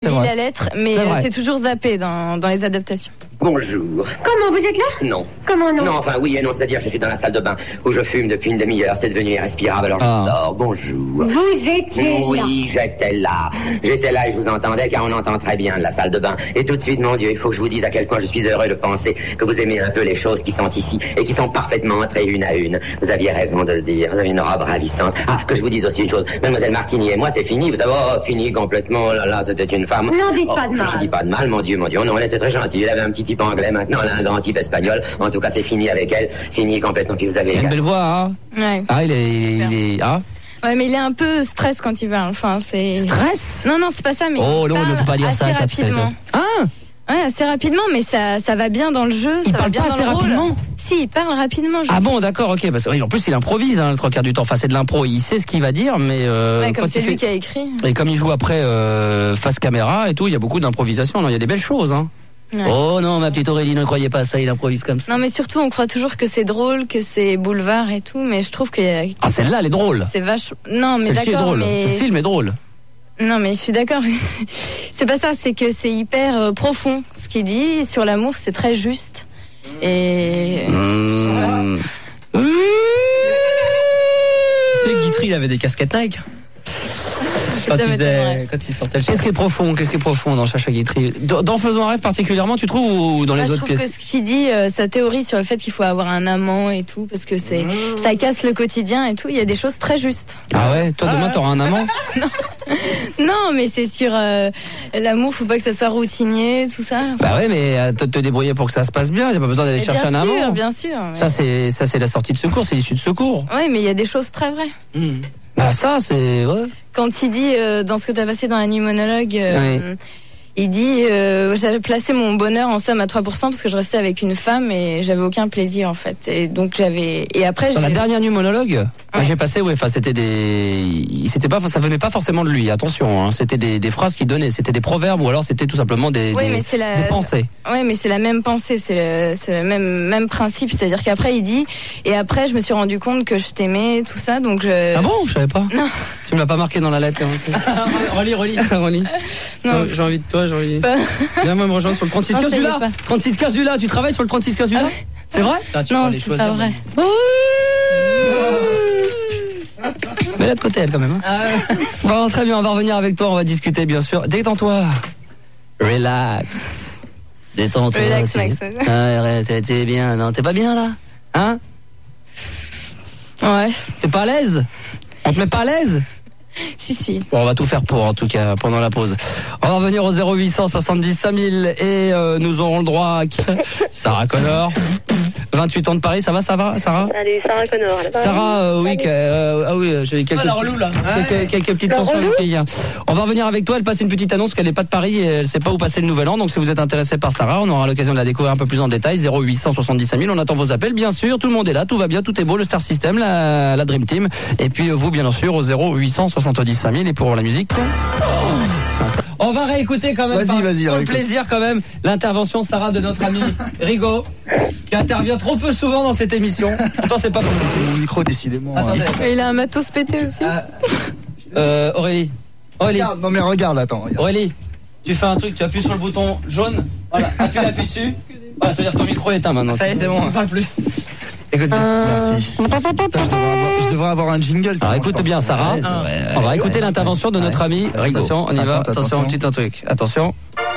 lis vrai. la lettre, mais c'est toujours zappé dans les adaptations. Bonjour. Comment, vous êtes là? Non. Comment non? Non, enfin oui et non, c'est-à-dire je suis dans la salle de bain où je fume depuis une demi-heure, c'est devenu irrespirable, alors je sors. Bonjour. Vous étiez là? Oui, j'étais là. J'étais là et je vous entendais car on entend très bien de la salle de bain. Et tout de suite, mon Dieu, il faut que je vous dise à quel point je suis heureux de penser que vous aimez un peu les choses qui sont ici et qui sont parfaitement entrées une à une. Vous aviez raison de le dire, vous avez une robe ravissante. Ah, que je vous dise aussi une chose, Mademoiselle Martini et moi, c'est fini, vous savez, fini complètement, oh là là, c'était une femme. N'en dites pas de mal. N'en dis pas de mal, mon Dieu, non, elle était très gentille, elle avait un petit type anglais, maintenant elle a un grand type espagnol, en tout cas c'est fini avec elle, fini complètement, puis vous avez... Il a une belle voix, hein. Ouais. Ah, il est... Ah. Ouais, mais il est un peu stress quand il parle, enfin, c'est... Stress? Non, c'est pas ça, mais oh, il non, on ne peut pas dire assez ça. rapidement. Ah. Ouais, assez rapidement, mais ça va bien dans le jeu, ça va bien dans le rôle. Rapidement. Si, il parle rapidement. Ah bon, d'accord, ok. Parce que, en plus, il improvise le trois quarts du temps. Enfin, c'est de l'impro. Il sait ce qu'il va dire, mais comme c'est lui qui a écrit. Et comme il joue après face caméra et tout, il y a beaucoup d'improvisation. Il y a des belles choses. Hein. Ouais. Oh non, ma petite Aurélie, ne croyez pas à ça. Il improvise comme ça. Non, mais surtout, on croit toujours que c'est drôle, que c'est boulevard et tout, mais je trouve que. Ah, celle-là, elle est drôle. C'est vachement. Non, mais d'accord, mais. Ce film est drôle. Non, mais je suis d'accord. C'est pas ça. C'est que c'est hyper profond. Ce qu'il dit sur l'amour, c'est très juste. Et. Tu sais que Guitry, il avait des casquettes Nike. Quand il sortait le Qu'est-ce qui est profond dans Chacha Guitry? Dans Faisons un rêve particulièrement, tu trouves, ou dans les autres pièces? Je trouve que ce qu'il dit, sa théorie sur le fait qu'il faut avoir un amant et tout, parce que ça casse le quotidien et tout, il y a des choses très justes. Ah ouais? Toi, demain, t'auras un amant? Non, mais c'est sur l'amour, faut pas que ça soit routinier, tout ça. Bah ouais, mais te débrouiller pour que ça se passe bien, il n'y a pas besoin d'aller chercher un amant. Bien sûr. Ça, c'est la sortie de secours, c'est l'issue de secours. Ouais, mais il y a des choses très vraies. Bah ça, c'est... Ouais. Quand il dit, dans ce que t'as passé dans la nuit monologue, il dit, j'avais placé mon bonheur en somme à 3% parce que je restais avec une femme et j'avais aucun plaisir en fait. Et donc et après... Dans la dernière nuit monologue, j'ai passé, enfin c'était ça venait pas forcément de lui, attention, hein, c'était des phrases qu'il donnait, c'était des proverbes ou alors c'était tout simplement des pensées. Oui, mais c'est la même pensée, c'est le même principe, c'est-à-dire qu'apraprès il dit, et après je me suis rendu compte que je t'aimais, tout ça, donc je... Ah bon, je savais pas. Non. Tu me l'as pas marqué dans la lettre. Relis. Non. J'ai envie de toi, Viens moi me rejoindre sur le 3615 du là. 3615 du là, tu travailles sur le 3615 du là? C'est vrai? Non, c'est pas vrai. Mais là de côté elle quand même. Bon, très bien, on va revenir avec toi, on va discuter bien sûr. Détends-toi. Relax. Détends-toi. Relax, Max. T'es bien, non? T'es pas bien là? Hein? Ouais. T'es pas à l'aise? On te met pas à l'aise? Si. Bon, on va tout faire pour, en tout cas, pendant la pause. On va revenir au 0800 70 5000 et nous aurons le droit à Sarah Connor. 28 ans de Paris, ça va, Sarah? Salut, Sarah Connor. Sarah, oui, j'ai quelques, quelques petites tensions avec hier. On va revenir avec toi, elle passe une petite annonce qu'elle n'est pas de Paris et elle sait pas où passer le nouvel an. Donc si vous êtes intéressé par Sarah, on aura l'occasion de la découvrir un peu plus en détail. 0800 70 5000, on attend vos appels, bien sûr. Tout le monde est là, tout va bien, tout est beau, le Star System, la Dream Team. Et puis vous, bien sûr, au 0800 70 5000 et pour la musique. On va réécouter quand même, vas-y, pour le plaisir quand même, l'intervention Sarah de notre ami Rigaud, qui intervient trop peu souvent dans cette émission. Pourtant c'est pas mon micro décidément. Il a un matos pété aussi. Aurélie. Regarde, non mais regarde, attends. Regarde. Aurélie, tu fais un truc, tu appuies sur le bouton jaune. Voilà, appuie dessus. Voilà, ça veut dire que ton micro est éteint maintenant. Ça y est, c'est bon, on parle plus. Écoute, merci. Je devrais avoir un jingle. Alors écoute bien Sarah, on va écouter l'intervention de notre ami Rigaud. Attention, on y va, attention, petit truc, attention.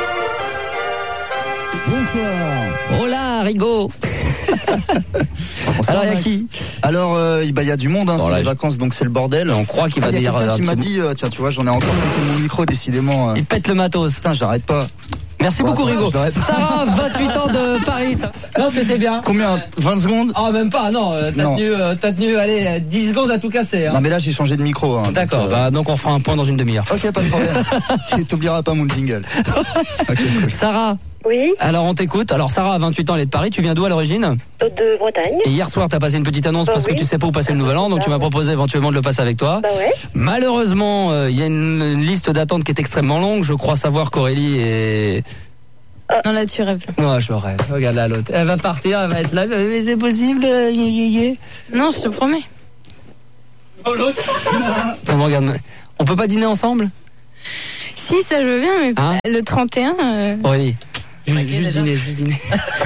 Bonsoir. Oh là, Rigaud. Alors il y a qui? Alors il y a du monde, c'est les vacances donc c'est le bordel. On croit qu'il va dire. Qui m'a dit tiens tu vois j'en ai encore mon micro décidément. Il pète le matos. Putain j'arrête pas. Merci beaucoup Rigaud. Sarah, 28 ans de Paris. Non, c'était bien. Combien? 20 secondes? Ah, même pas, non. T'as tenu, allez, 10 secondes à tout casser. Hein. Non, mais là, j'ai changé de micro. Hein, d'accord, donc on fera un point dans une demi-heure. Ok, pas de problème. Tu t'oublieras pas mon jingle. Okay, cool. Sarah. Oui. Alors, on t'écoute. Alors, Sarah, 28 ans, elle est de Paris. Tu viens d'où à l'origine? De Bretagne. Et hier soir, t'as passé une petite annonce parce que tu sais pas où passer le nouvel an, donc tu m'as proposé éventuellement de le passer avec toi. Bah ouais. Malheureusement, il y a une liste d'attente qui est extrêmement longue. Je crois savoir qu'Aurélie est... Non, là, tu rêves. Moi, je rêve. Regarde là, l'autre. Elle va partir, elle va être là. Mais c'est possible, Non, je te promets. Oh, l'autre. Regarde. On peut pas dîner ensemble? Si, ça je veux bien, mais le 31... Oui. Juste dîner.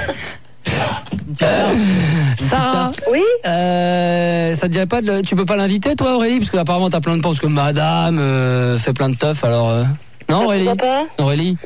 Sarah. Oui. Ça te dirait pas tu peux pas l'inviter toi Aurélie parce que apparemment t'as plein de parce que madame fait plein de teuf alors non Aurélie. Aurélie.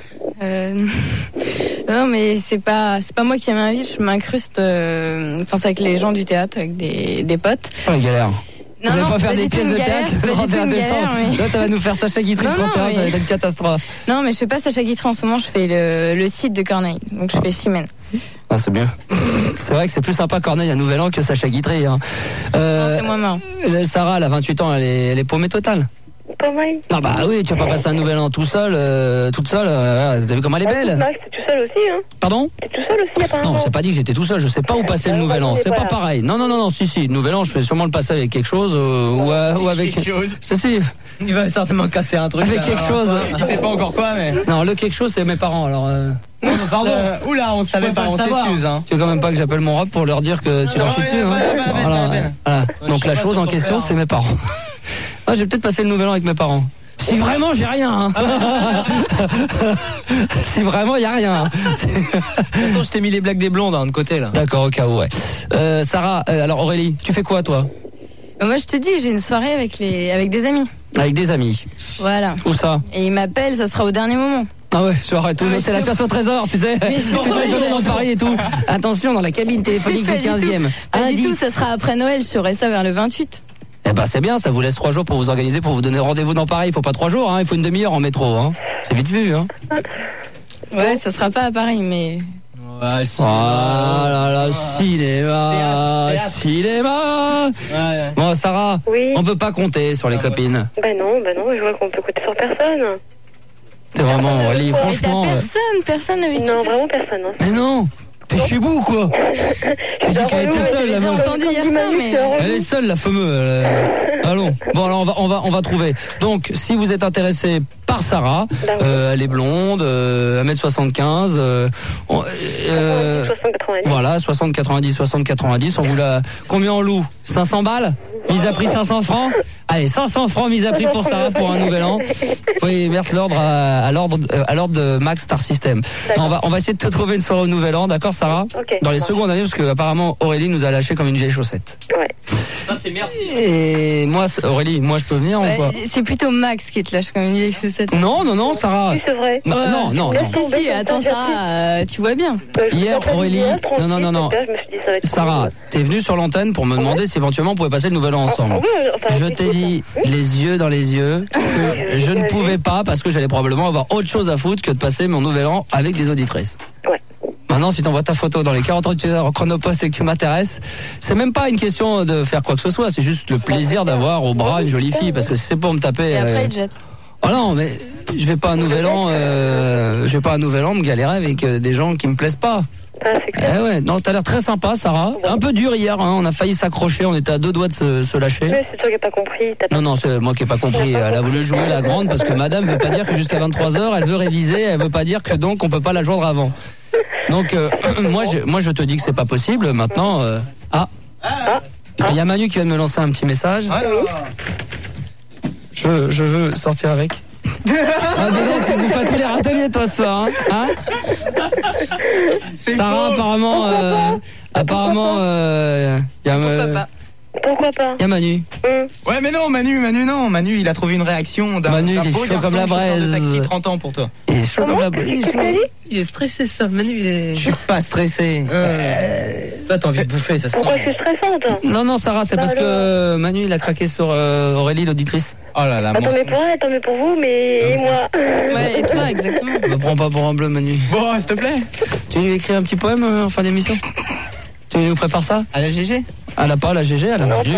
Non mais c'est pas moi qui m'invite, je m'incruste c'est avec les gens du théâtre, avec des potes. Oh galère. Non, pas faire des pièces de théâtre le 31 décembre. Mais... Là, tu vas nous faire Sacha Guitry le 31, ça va être une catastrophe. Non, mais je fais pas Sacha Guitry en ce moment, je fais le site de Corneille. Donc je fais Chimène. Ah, c'est bien. C'est vrai que c'est plus sympa Corneille à Nouvel An que Sacha Guitry. Hein. Non, c'est moins marrant. Sarah, elle a 28 ans, elle est paumée totale. Pas mal. Ah bah oui, tu vas pas passer un Nouvel An toute seule. T'as vu comme elle est belle. Max, t'es tout seul aussi, hein. Pardon? T'es tout seul aussi, apparemment. Non, j'ai pas dit que j'étais tout seul, je sais pas où passer le Nouvel An, c'est pas pareil. Non, si, le Nouvel An, je vais sûrement le passer avec quelque chose, ou avec... quelque chose. Si. Il va certainement casser un truc. Avec quelque chose. Il sait pas encore quoi, mais... Non, le quelque chose, c'est mes parents, alors... Pardon. Oula, on savait pas, on s'excuse, hein. Tu veux quand même pas que j'appelle mon rap pour leur dire que tu leur chies dessus, hein. Voilà. Donc la chose en question, c'est mes parents. Ah, j'ai peut-être passé le Nouvel An avec mes parents. Si vraiment j'ai rien, si vraiment y a rien. De toute façon, je t'ai mis les blagues des blondes de côté là. D'accord, au cas où, ouais. Sarah, alors Aurélie, tu fais quoi toi? Moi je te dis, j'ai une soirée avec des amis. Avec des amis. Voilà. Où ça? Et ils m'appellent, ça sera au dernier moment. Ah ouais, c'est la chasse au trésor, tu sais. C'est la journée dans Paris et tout. Attention, dans la cabine téléphonique du 15e. Pas du tout, ça sera après Noël, je saurai ça vers le 28. Eh ben c'est bien, ça vous laisse 3 jours pour vous organiser, pour vous donner rendez-vous dans Paris. Il faut pas 3 jours, il faut une demi-heure en métro. C'est vite vu. Ouais, ça sera pas à Paris, mais... Ouais, cinéma. Ouais. Bon, Sarah, oui. On peut pas compter sur les copines. Ben non, je vois qu'on peut compter sur personne. C'est vraiment, Aurélie, franchement... Personne avec qui... Non, vraiment personne. Mais non. T'es chez vous ou quoi? T'as dit qu'elle était seule, la meuf. Entendu hier ça, mais... Elle est seule, la fameuse. Allons. Bon, alors on va trouver. Donc, si vous êtes intéressé par Sarah, elle est blonde, 1m75. Voilà, 60-90. On vous la... Combien on loue? 500 balles? Mise à prix 500 francs? Allez, 500 francs mise à prix pour Sarah pour un nouvel an. Oui, mettre l'ordre à l'ordre de Max Star System. Non, on va essayer de te trouver une soirée au nouvel an, d'accord Sarah? Okay, dans les secondes années, parce que apparemment Aurélie nous a lâché comme une vieille chaussette. Ouais. Ça c'est merci. Et moi, Aurélie, je peux venir ou pas? C'est plutôt Max qui te lâche comme une vieille chaussette. Non, Sarah. Oui, c'est vrai. Non. Si, attends Sarah, tu vois bien. Hier, Aurélie, non. Sarah, t'es venue sur l'antenne pour me demander si éventuellement on pouvait passer le nouvel an ensemble. Je t'ai dit les yeux dans les yeux que je ne pouvais pas parce que j'allais probablement avoir autre chose à foutre que de passer mon nouvel an avec des auditrices. Ouais. Maintenant, si t'envoies ta photo dans les 48 heures en chronopost et que tu m'intéresses, c'est même pas une question de faire quoi que ce soit, c'est juste le plaisir d'avoir au bras une jolie fille, parce que si c'est pour me taper... Et après, il jette. Oh non, mais je vais pas un nouvel an me galérer avec des gens qui me plaisent pas. Ah, c'est clair. Eh ouais, non, t'as l'air très sympa, Sarah. Un peu dur hier, on a failli s'accrocher, on était à 2 doigts de se lâcher. Mais c'est toi qui n'as pas compris. Non, c'est moi qui n'ai pas compris. Elle a voulu jouer la grande parce que madame veut pas dire que jusqu'à 23h, elle veut réviser, elle veut pas dire que donc on peut pas la joindre avant. Donc, moi je te dis que c'est pas possible. Maintenant, il y a Manu qui vient de me lancer un petit message. Je veux sortir avec. Ah, dis donc, tu bouffes à tous les râteliers, toi, ce soir, hein? Sarah, apparemment, Pourquoi pas? Il y a Manu. Ouais, mais non, Manu, il a trouvé une réaction d'un Manu, il est chaud comme la braise. De taxi 30 ans pour toi. Il est chaud comme la braise. Il est stressé, ça. Manu, je suis pas stressé. Toi, t'as envie de bouffer, ça se sent. Pourquoi je suis stressante? Non, Sarah, c'est parce que Manu, il a craqué sur Aurélie, l'auditrice. Oh là là, attends, mais pour elle, tant mieux pour vous, mais et moi? Ouais, et toi, exactement. Me prends pas pour un bleu, Manu. Bon, s'il te plaît. Tu veux écrire un petit poème en fin d'émission? Tu nous prépares ça? À la GG? Elle a pas la GG, elle a mordu.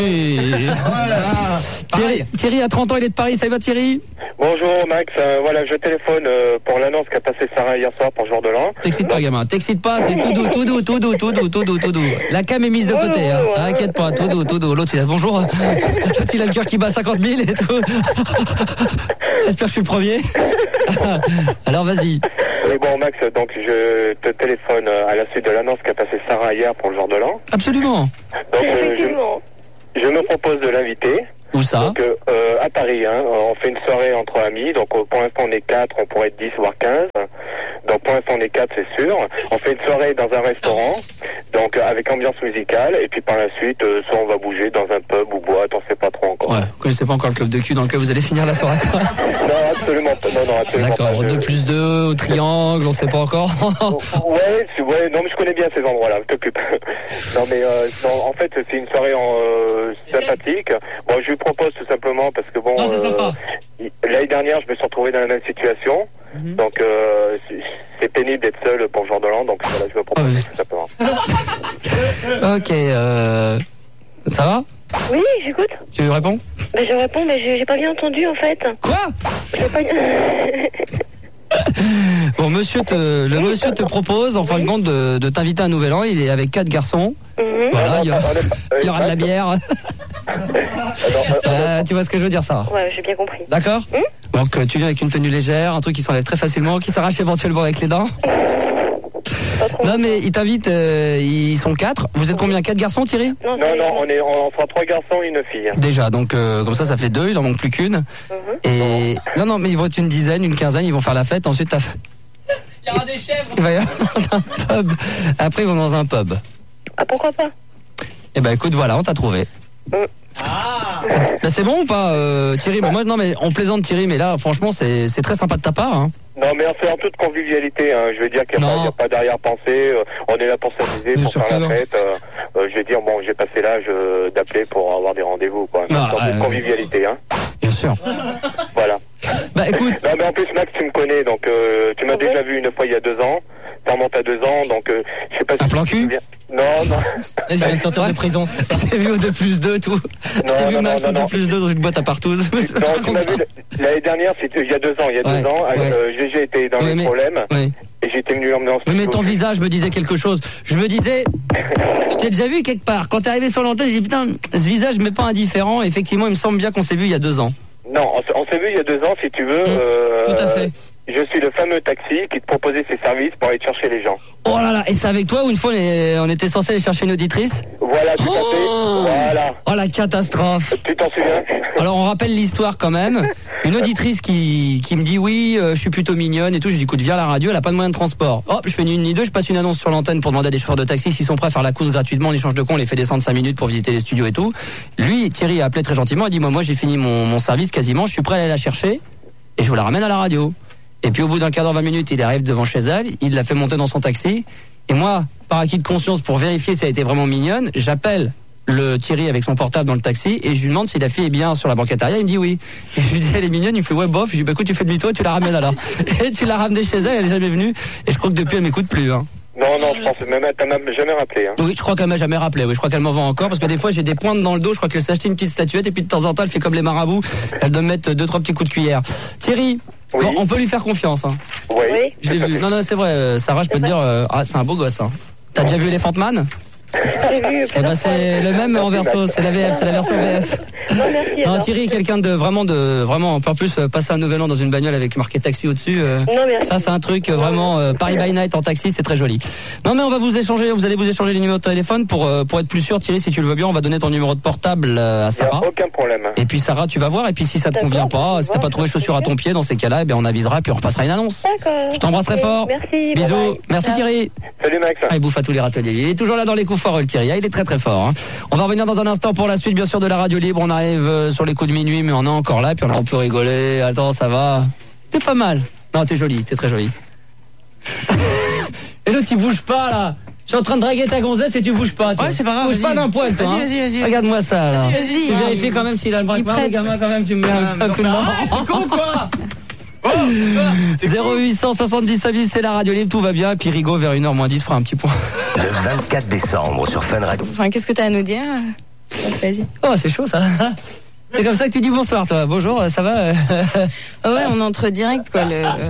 Thierry a 30 ans, il est de Paris, ça va Thierry? Bonjour Max, voilà, je téléphone pour l'annonce qu'a passé Sarah hier soir pour le jour de l'an. T'excites pas gamin, t'excites pas, c'est tout doux. La cam est mise de côté, hein. T'inquiète pas, tout doux. L'autre il a bonjour, l'autre il a le cœur qui bat 50 000 et tout. J'espère que je suis le premier. Alors vas-y. Oui bon Max, donc je te téléphone à la suite de l'annonce qu'a passé Sarah hier pour le jour de l'an. Absolument. Donc je me propose de l'inviter. Où ça? Donc, à Paris, hein, on fait une soirée entre amis. Donc, pour l'instant, on est 4, on pourrait être 10, voire 15. Donc, pour l'instant, on est 4, c'est sûr. On fait une soirée dans un restaurant, donc avec ambiance musicale. Et puis, par la suite, soit on va bouger dans un pub ou boîte, on sait pas trop encore. Ouais, vous connaissez pas encore le club de cul dans lequel vous allez finir la soirée? Non, absolument pas. Non, absolument D'accord, pas. 2+2, au triangle, on sait pas encore. ouais, non, mais je connais bien ces endroits-là, je t'occupe. Non, mais non, en fait, c'est une soirée sympathique. Bon, je lui propose tout simplement parce que bon, l'année dernière, je me suis retrouvé dans la même situation. Donc, c'est pénible d'être seul pour ce genre de land, donc voilà, je me propose tout simplement. Ok, ça va? Oui, j'écoute. Tu réponds? Je réponds, mais j'ai pas bien entendu en fait. Quoi? J'ai pas... Bon, le monsieur te propose, en fin de compte, de t'inviter à un nouvel an. Il est avec 4 garçons. Voilà, il y aura de la bière. Tu vois ce que je veux dire, ça? Ouais, j'ai bien compris. D'accord. Donc, tu viens avec une tenue légère, un truc qui s'enlève très facilement, qui s'arrache éventuellement avec les dents. Non, mais il t'invite, ils sont 4. Vous êtes combien? 4 garçons, Thierry? Non, on sera 3 garçons et une fille. Déjà, donc comme ça fait 2, il en manque plus qu'une. Et non, mais ils vont être une dizaine, une quinzaine, ils vont faire la fête. Ensuite, il y aura des chèvres. Il va y avoir un pub. Après, ils vont dans un pub. Ah, pourquoi pas? Eh ben, écoute, voilà, on t'a trouvé. Ben, c'est bon ou pas, Thierry? Ben, moi, non, mais on plaisante, Thierry, mais là, franchement, c'est très sympa de ta part. Hein. Non, mais on fait en toute convivialité. Hein. Je veux dire qu'il n'y a pas d'arrière-pensée. On est là pour s'amuser, pour faire la fête. Je vais dire, bon, j'ai passé l'âge d'appeler pour avoir des rendez-vous, quoi. En toute convivialité, hein. Bien sûr. Voilà. Bah, écoute. Non, mais en plus, Max, tu me connais, donc tu m'as déjà vu une fois il y a 2 ans. Ça remonte à 2 ans, donc je sais pas si. Un plan cul? Non. Vas-y, viens de sortir de prison. Je t'ai vu au 2+2, tout. Je t'ai vu Max au 2+2 dans une boîte à partout. Non, tu m'as vu l'année dernière, c'était il y a 2 ans. GG était dans les problèmes. Et j'étais venu l'emmener en studio. Mais ton visage me disait quelque chose. Je me disais, je t'ai déjà vu quelque part. Quand t'es arrivé sur l'antenne, j'ai dit putain, ce visage m'est pas indifférent. Effectivement, il me semble bien qu'on s'est vu il y a 2 ans. Non, on s'est vu il y a 2 ans, si tu veux. Tout à fait. Je suis le fameux taxi qui te proposait ses services pour aller chercher les gens. Oh là là, et c'est avec toi ou une fois on était censé aller chercher une auditrice? Voilà, tout à fait. Voilà. Oh la catastrophe. Tu t'en souviens? Alors on rappelle l'histoire quand même. Une auditrice qui me dit oui, je suis plutôt mignonne et tout. Je dis écoute, viens à la radio, elle a pas de moyen de transport. Hop, je fais ni une ni deux, je passe une annonce sur l'antenne pour demander à des chauffeurs de taxi s'ils sont prêts à faire la course gratuitement en échange de con, on les fait descendre 5 minutes pour visiter les studios et tout. Lui, Thierry a appelé très gentiment, il dit moi j'ai fini mon service quasiment, je suis prêt à aller la chercher et je vous la ramène à la radio. Et puis au bout d'un quart d'heure, 20 minutes, il arrive devant chez elle, il l'a fait monter dans son taxi. Et moi, par acquis de conscience, pour vérifier si elle était vraiment mignonne, j'appelle le Thierry avec son portable dans le taxi et je lui demande si la fille est bien sur la banquette arrière. Il me dit oui. Et je lui dis elle est mignonne, il me fait ouais bof. Je lui dis bah écoute, tu fais demi-tour et tu la ramènes alors. Et tu l'as ramenée chez elle est jamais venue. Et je crois que depuis elle m'écoute plus. Hein. Non, je pense même t'as même jamais rappelé. Hein. Oui, je crois qu'elle m'a jamais rappelé. Oui, je crois qu'elle m'en vend encore parce que des fois j'ai des pointes dans le dos. Je crois qu'elle s'est acheté une petite statuette et puis de temps en temps elle fait comme les marabouts. Elle doit me mettre 2-3 petits coups de cuillère. Thierry. Oui. Bon, on peut lui faire confiance. Hein. Oui. Je l'ai vu. Non, c'est vrai. Sarah, je peux te dire, c'est un beau gosse. Hein. T'as déjà vu Elephant Man? Eh ben c'est le même en verso, c'est la VF, c'est la version VF. Non, Thierry, quelqu'un de vraiment, en plus passer un nouvel an dans une bagnole avec marqué taxi au-dessus. Ça, c'est un truc vraiment Paris by Night en taxi, c'est très joli. Non, mais vous allez vous échanger les numéros de téléphone pour être plus sûr, Thierry, si tu le veux bien, on va donner ton numéro de portable à Sarah. Aucun problème. Et puis Sarah, tu vas voir, et puis si ça te convient pas, si t'as pas trouvé chaussures à ton pied, dans ces cas-là, eh bien on avisera, et puis on repassera une annonce. D'accord. Je t'embrasse très fort. Merci. Bisous. Bye bye. Merci Thierry. Salut Max. Il bouffe à tous les râteliers. Il est toujours là dans les coups foireux, le Thierry. Il est très très fort. Hein. On va revenir dans un instant pour la suite, bien sûr, de la radio libre. On arrive sur les coups de minuit, mais on est encore là, puis on peut rigoler. Attends, ça va. T'es pas mal. Non, t'es jolie, t'es très jolie. Et l'autre, il bouge pas là. Je suis en train de draguer ta gonzesse et tu bouges pas. Toi. Ouais, c'est pas grave. Bouge pas d'un poil, toi. Vas-y. Regarde-moi ça là. Vas-y. Tu vérifies quand même s'il a le bras. Le gamin, quand même, tu me mets un coup de main. Con quoi? 0870 Savis, c'est la radio libre, tout va bien. Et puis Rigaud, vers 1h-10, fera un petit point. Le 24 décembre sur Fun Radio. Enfin, qu'est-ce que t'as à nous dire? Vas-y. Oh, c'est chaud ça. C'est comme ça que tu dis bonsoir, toi. Bonjour, ça va? Ouais, on entre direct, quoi.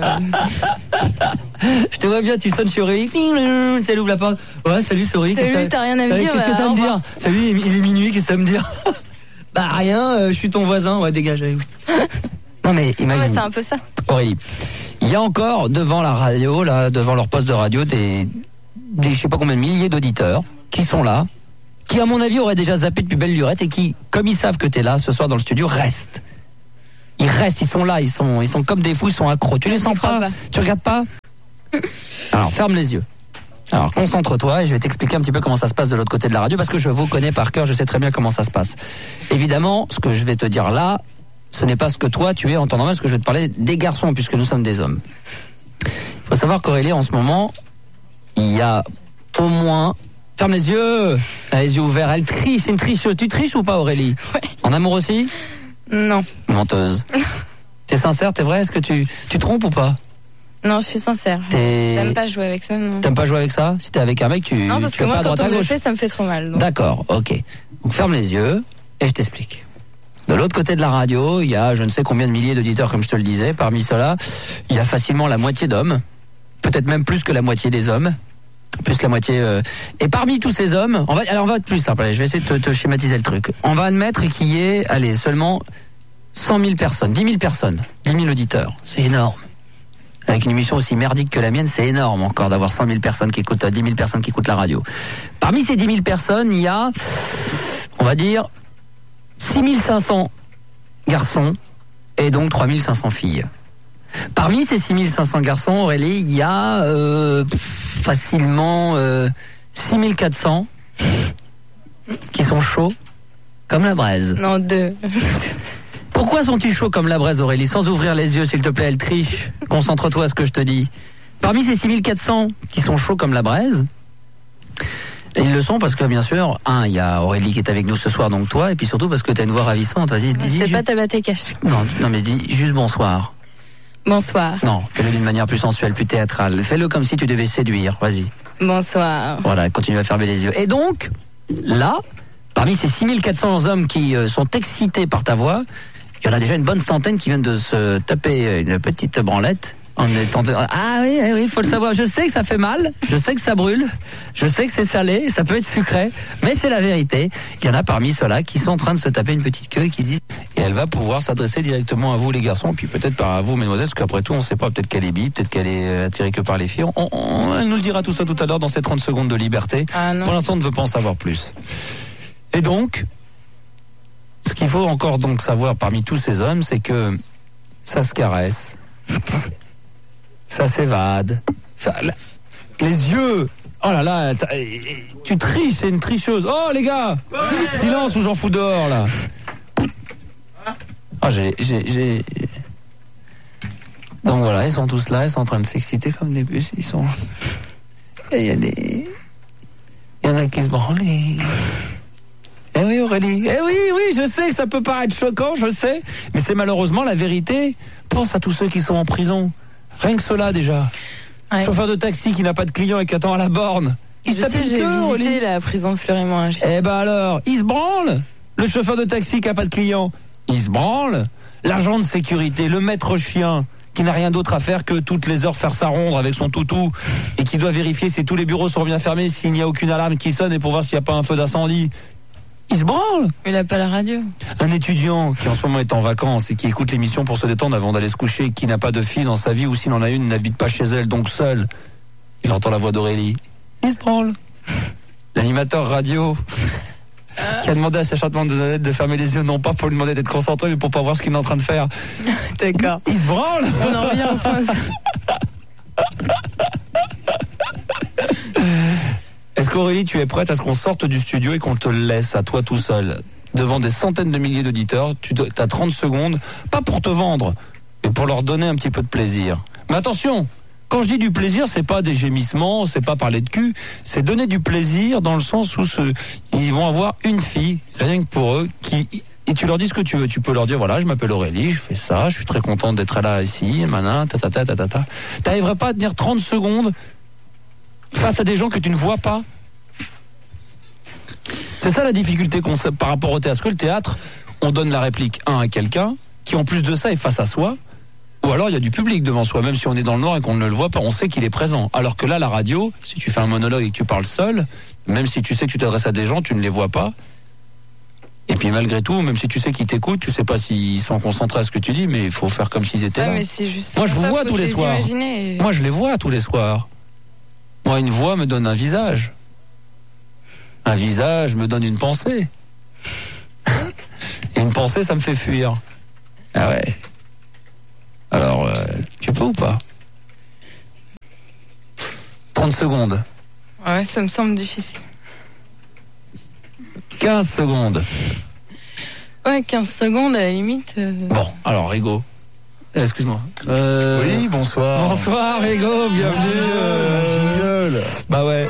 Je te vois bien, tu sonnes sur Uri. Salut, ouvre la porte. Ouais, salut, Souris. Salut, t'as rien à me dire? Qu'est-ce que t'as à me dire? Salut, il est minuit, qu'est-ce que t'as à me dire? Bah, rien, je suis ton voisin. Ouais, dégage. Non, mais imagine. Ouais, c'est un peu ça. Aurélie. Il y a encore devant la radio, là, devant leur poste de radio, des je sais pas combien de milliers d'auditeurs qui sont là qui à mon avis aurait déjà zappé depuis belle lurette et qui, comme ils savent que t'es là ce soir dans le studio, restent. Ils restent, ils sont là, ils sont comme des fous, ils sont accros. Tu les sens pas? Tu regardes pas? Alors ferme les yeux. Alors concentre-toi et je vais t'expliquer un petit peu comment ça se passe de l'autre côté de la radio parce que je vous connais par cœur, je sais très bien comment ça se passe. Évidemment, ce que je vais te dire là, ce n'est pas ce que toi tu es en temps normal, parce que je vais te parler des garçons puisque nous sommes des hommes. Il faut savoir qu'Aurélie en ce moment, il y a au moins... Ferme les yeux ouverts, elle triche, c'est une tricheuse. Tu triches ou pas Aurélie? Ouais. En amour aussi? Non. Menteuse. T'es sincère, t'es vrai? Est-ce que tu trompes ou pas? Non, je suis sincère. J'aime pas jouer avec ça. Non. T'aimes pas jouer avec ça? Si t'es avec un mec, non, parce que moi, quand on me le fait, ça me fait trop mal. Donc. D'accord, ok. Donc ferme les yeux et je t'explique. De l'autre côté de la radio, il y a je ne sais combien de milliers d'auditeurs, comme je te le disais. Parmi ceux-là, il y a facilement la moitié d'hommes. Peut-être même plus que la moitié des hommes. Plus la moitié. Et parmi tous ces hommes, on va être plus simple. Allez, je vais essayer de te schématiser le truc. On va admettre qu'il y ait, seulement 100 000 personnes, 10 000 personnes, 10 000 auditeurs. C'est énorme. Avec une émission aussi merdique que la mienne, c'est énorme encore d'avoir 100 000 personnes qui écoutent, 10 000 personnes qui écoutent la radio. Parmi ces 10 000 personnes, il y a, on va dire, 6 500 garçons et donc 3 500 filles. Parmi ces 6 500 garçons, Aurélie, il y a facilement 6 400 qui sont chauds comme la braise. Non, 2. Pourquoi sont-ils chauds comme la braise, Aurélie? Sans ouvrir les yeux, s'il te plaît, elle triche. Concentre-toi à ce que je te dis. Parmi ces 6 400 qui sont chauds comme la braise, ils le sont parce que, bien sûr, il y a Aurélie qui est avec nous ce soir, donc toi, et puis surtout parce que tu as une voix ravissante. Vas-y, dis. C'est pas Tabata Cash. Non, mais dis juste bonsoir. Bonsoir. Non, fais-le d'une manière plus sensuelle, plus théâtrale. Fais-le comme si tu devais séduire, vas-y. Bonsoir. Voilà, continue à fermer les yeux. Et donc, là, parmi ces 6 400 hommes qui sont excités par ta voix, il y en a déjà une bonne centaine qui viennent de se taper une petite branlette. Ah oui, faut le savoir. Je sais que ça fait mal, je sais que ça brûle, je sais que c'est salé, ça peut être sucré, mais c'est la vérité. Il y en a parmi ceux-là qui sont en train de se taper une petite queue et qui disent, et elle va pouvoir s'adresser directement à vous les garçons, puis peut-être à vous mesdemoiselles, parce qu'après tout on ne sait pas, peut-être qu'elle est bi, peut-être qu'elle est attirée que par les filles. Elle nous le dira tout ça tout à l'heure dans ces 30 secondes de liberté. Pour l'instant on ne veut pas en savoir plus. Et donc, ce qu'il faut encore donc savoir parmi tous ces hommes, c'est que ça se caresse. Ça s'évade. Les yeux. Oh là là, tu triches, c'est une tricheuse. Oh les gars, silence ou j'en fous dehors là. Ah Donc voilà, ils sont tous là, ils sont en train de s'exciter comme des puces. Ils sont. Et il y en a qui se branlent. Eh oui Aurélie, oui, je sais que ça peut paraître choquant, je sais, mais c'est malheureusement la vérité. Pense à tous ceux qui sont en prison. Rien que cela déjà. Ouais. Chauffeur de taxi qui n'a pas de client et qui attend à la borne. Il se tape une queue, Aurélie. J'ai visité la prison de Fleury-Mont. Eh ben alors, il se branle. Le chauffeur de taxi qui n'a pas de client, il se branle. L'agent de sécurité, le maître chien, qui n'a rien d'autre à faire que toutes les heures faire sa ronde avec son toutou et qui doit vérifier si tous les bureaux sont bien fermés, s'il n'y a aucune alarme qui sonne et pour voir s'il n'y a pas un feu d'incendie. Il se branle. Il a pas la radio. Un étudiant qui en ce moment est en vacances et qui écoute l'émission pour se détendre avant d'aller se coucher, qui n'a pas de fille dans sa vie ou s'il en a une, n'habite pas chez elle, donc seul. Il entend la voix d'Aurélie. Il se branle. L'animateur radio qui a demandé à sa chatte de fermer les yeux, non pas pour lui demander d'être concentré, mais pour pas voir ce qu'il est en train de faire. D'accord. Il se branle. On en revient enfin. Est-ce qu'Aurélie, tu es prête à ce qu'on sorte du studio et qu'on te laisse à toi tout seul devant des centaines de milliers d'auditeurs? Tu as 30 secondes, pas pour te vendre, mais pour leur donner un petit peu de plaisir. Mais attention, quand je dis du plaisir, c'est pas des gémissements, c'est pas parler de cul, c'est donner du plaisir dans le sens où ils vont avoir une fille, rien que pour eux, et tu leur dis ce que tu veux. Tu peux leur dire, voilà, je m'appelle Aurélie, je fais ça, je suis très contente d'être là ici, manin, ta. T'arriverais pas à tenir 30 secondes face à des gens que tu ne vois pas? C'est ça la difficulté par rapport au théâtre. Parce que le théâtre, on donne la réplique à quelqu'un qui en plus de ça est face à soi, ou alors il y a du public devant soi, même si on est dans le noir et qu'on ne le voit pas, on sait qu'il est présent. Alors que là, la radio, si tu fais un monologue et que tu parles seul, même si tu sais que tu t'adresses à des gens, tu ne les vois pas. Et puis malgré tout, même si tu sais qu'ils t'écoutent, tu sais pas s'ils sont concentrés à ce que tu dis, mais il faut faire comme s'ils étaient là. Mais c'est juste moi je vous vois tous les soirs. Moi je les vois tous les soirs. Moi une voix me donne un visage. Un visage me donne une pensée. Et une pensée, ça me fait fuir. Ah ouais. Alors, tu peux ou pas ? 30 secondes. Ouais, ça me semble difficile. 15 secondes. Ouais, 15 secondes à la limite. Bon, alors Rigo. Excuse-moi. Oui, bonsoir. Bonsoir Rigo, bienvenue. Bah ouais.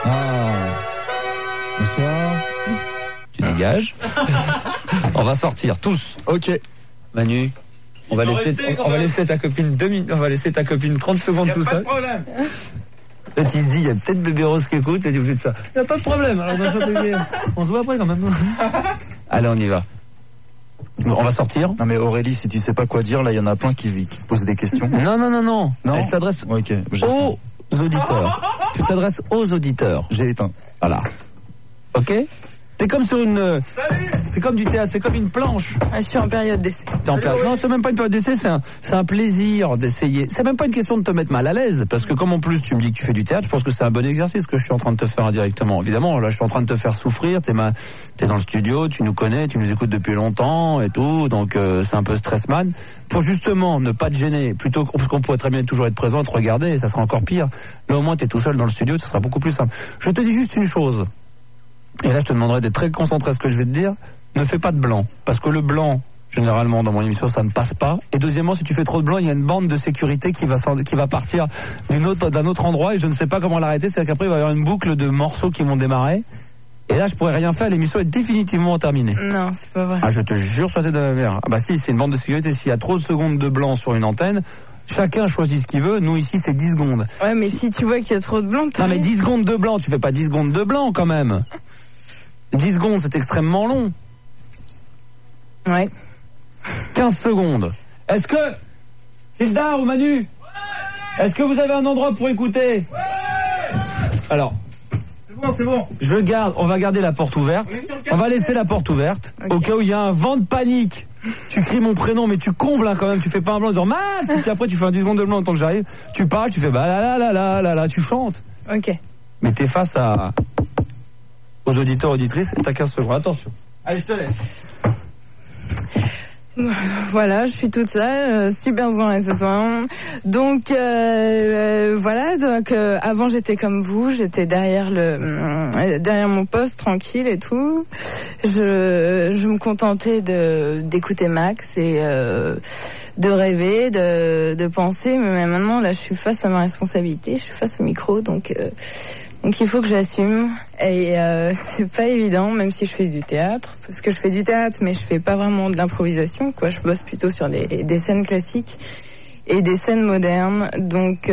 Bonsoir. Tu dégages. On va sortir tous. Ok. Manu, on va laisser ta copine 2 minutes. On va laisser ta copine 30 secondes tout seul. Pas de problème. Là, tu te dis, il y a peut-être Bébé Rose qui écoute, et tu es obligé de faire. Il n'y a pas de problème. Alors, on se voit après quand même. Allez, on y va. On va sortir. Non mais Aurélie, si tu sais pas quoi dire, là il y en a plein qui posent des questions. Non. Elle s'adresse aux auditeurs. Tu t'adresses aux auditeurs. J'ai éteint. Voilà. Ok. C'est comme sur une. C'est comme du théâtre, c'est comme une planche. Je suis en période d'essai. Non, c'est même pas une période d'essai, c'est un plaisir d'essayer. C'est même pas une question de te mettre mal à l'aise, parce que comme en plus tu me dis que tu fais du théâtre, je pense que c'est un bon exercice que je suis en train de te faire indirectement. Évidemment, là je suis en train de te faire souffrir, t'es dans le studio, tu nous connais, tu nous écoutes depuis longtemps et tout, donc c'est un peu stressman. Pour justement ne pas te gêner, plutôt parce qu'on pourrait très bien toujours être présent et te regarder, et ça sera encore pire. Là au moins t'es tout seul dans le studio, ça sera beaucoup plus simple. Je te dis juste une chose. Et là, je te demanderai d'être très concentré à ce que je vais te dire. Ne fais pas de blanc. Parce que le blanc, généralement, dans mon émission, ça ne passe pas. Et deuxièmement, si tu fais trop de blanc, il y a une bande de sécurité qui va partir d'un autre endroit et je ne sais pas comment l'arrêter. C'est-à-dire qu'après, il va y avoir une boucle de morceaux qui vont démarrer. Et là, je pourrais rien faire. L'émission est définitivement terminée. Non, c'est pas vrai. Ah, je te jure sur la tête de ma mère. Ah bah si, c'est une bande de sécurité. S'il y a trop de secondes de blanc sur une antenne, chacun choisit ce qu'il veut. Nous, ici, c'est 10 secondes. Ouais, mais si tu vois qu'il y a trop de blanc, non, mais 10 secondes de blanc, tu fais pas 10 secondes de blanc, quand même. 10 secondes, c'est extrêmement long. Ouais. 15 secondes. Est-ce que... Gildar ou Manu, ouais. Est-ce que vous avez un endroit pour écouter? Ouais. Alors... C'est bon. On va garder la porte ouverte. On va laisser la porte ouverte. Okay. Au cas où il y a un vent de panique. Tu cries mon prénom, mais tu combles quand même. Tu fais pas un blanc en disant Max. Et puis après, tu fais un 10 secondes de blanc en tant que j'arrive. Tu parles, tu fais là, tu chantes. Ok. Mais t'es face aux auditeurs, auditrices, et t'as 15 secondes. Attention. Allez, je te laisse. Voilà, je suis toute seule, super zen ce soir. Donc voilà, donc avant j'étais comme vous, j'étais derrière mon poste tranquille et tout. Je me contentais d'écouter Max et de rêver, de penser, mais maintenant là je suis face à ma responsabilité, je suis face au micro, donc il faut que j'assume et c'est pas évident, même si je fais du théâtre, parce que je fais du théâtre mais je fais pas vraiment de l'improvisation, quoi. Je bosse plutôt sur des scènes classiques et des scènes modernes, donc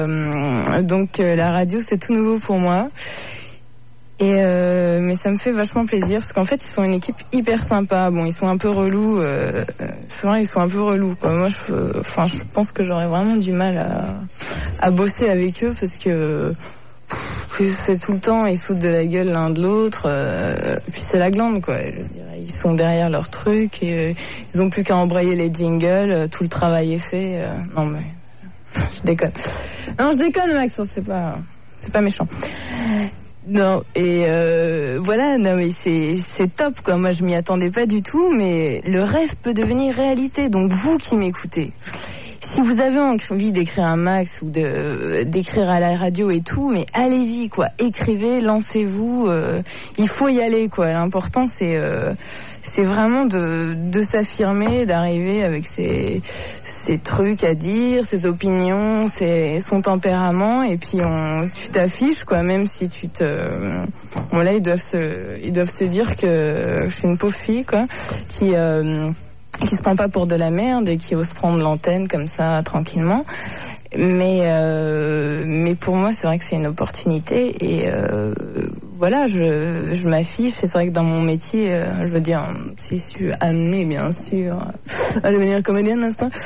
la radio c'est tout nouveau pour moi. Et mais ça me fait vachement plaisir parce qu'en fait ils sont une équipe hyper sympa. Bon, ils sont un peu relous, c'est vrai, ils sont un peu relous, quoi. Moi je pense que j'aurais vraiment du mal à bosser avec eux parce que c'est tout le temps, ils sautent de la gueule l'un de l'autre, puis c'est la glande, quoi. Je dirais, ils sont derrière leur truc et ils ont plus qu'à embrayer les jingles, tout le travail est fait. Non mais je déconne. Non, je déconne, Max, c'est pas méchant. Non, et voilà, non mais c'est top, quoi. Moi je m'y attendais pas du tout, mais le rêve peut devenir réalité. Donc vous qui m'écoutez, si vous avez envie d'écrire un Max ou d'écrire à la radio et tout, mais allez-y, quoi. Écrivez, lancez-vous. Il faut y aller, quoi. L'important c'est vraiment de s'affirmer, d'arriver avec ses trucs à dire, ses opinions, son tempérament, et puis tu t'affiches, quoi. Même si bon là ils doivent se dire que je suis une pauvre fille, quoi, qui se prend pas pour de la merde et qui ose prendre l'antenne comme ça tranquillement, mais pour moi c'est vrai que c'est une opportunité et voilà, je m'affiche et c'est vrai que dans mon métier, je veux dire, si je suis amenée bien sûr à devenir comédienne, n'est-ce pas,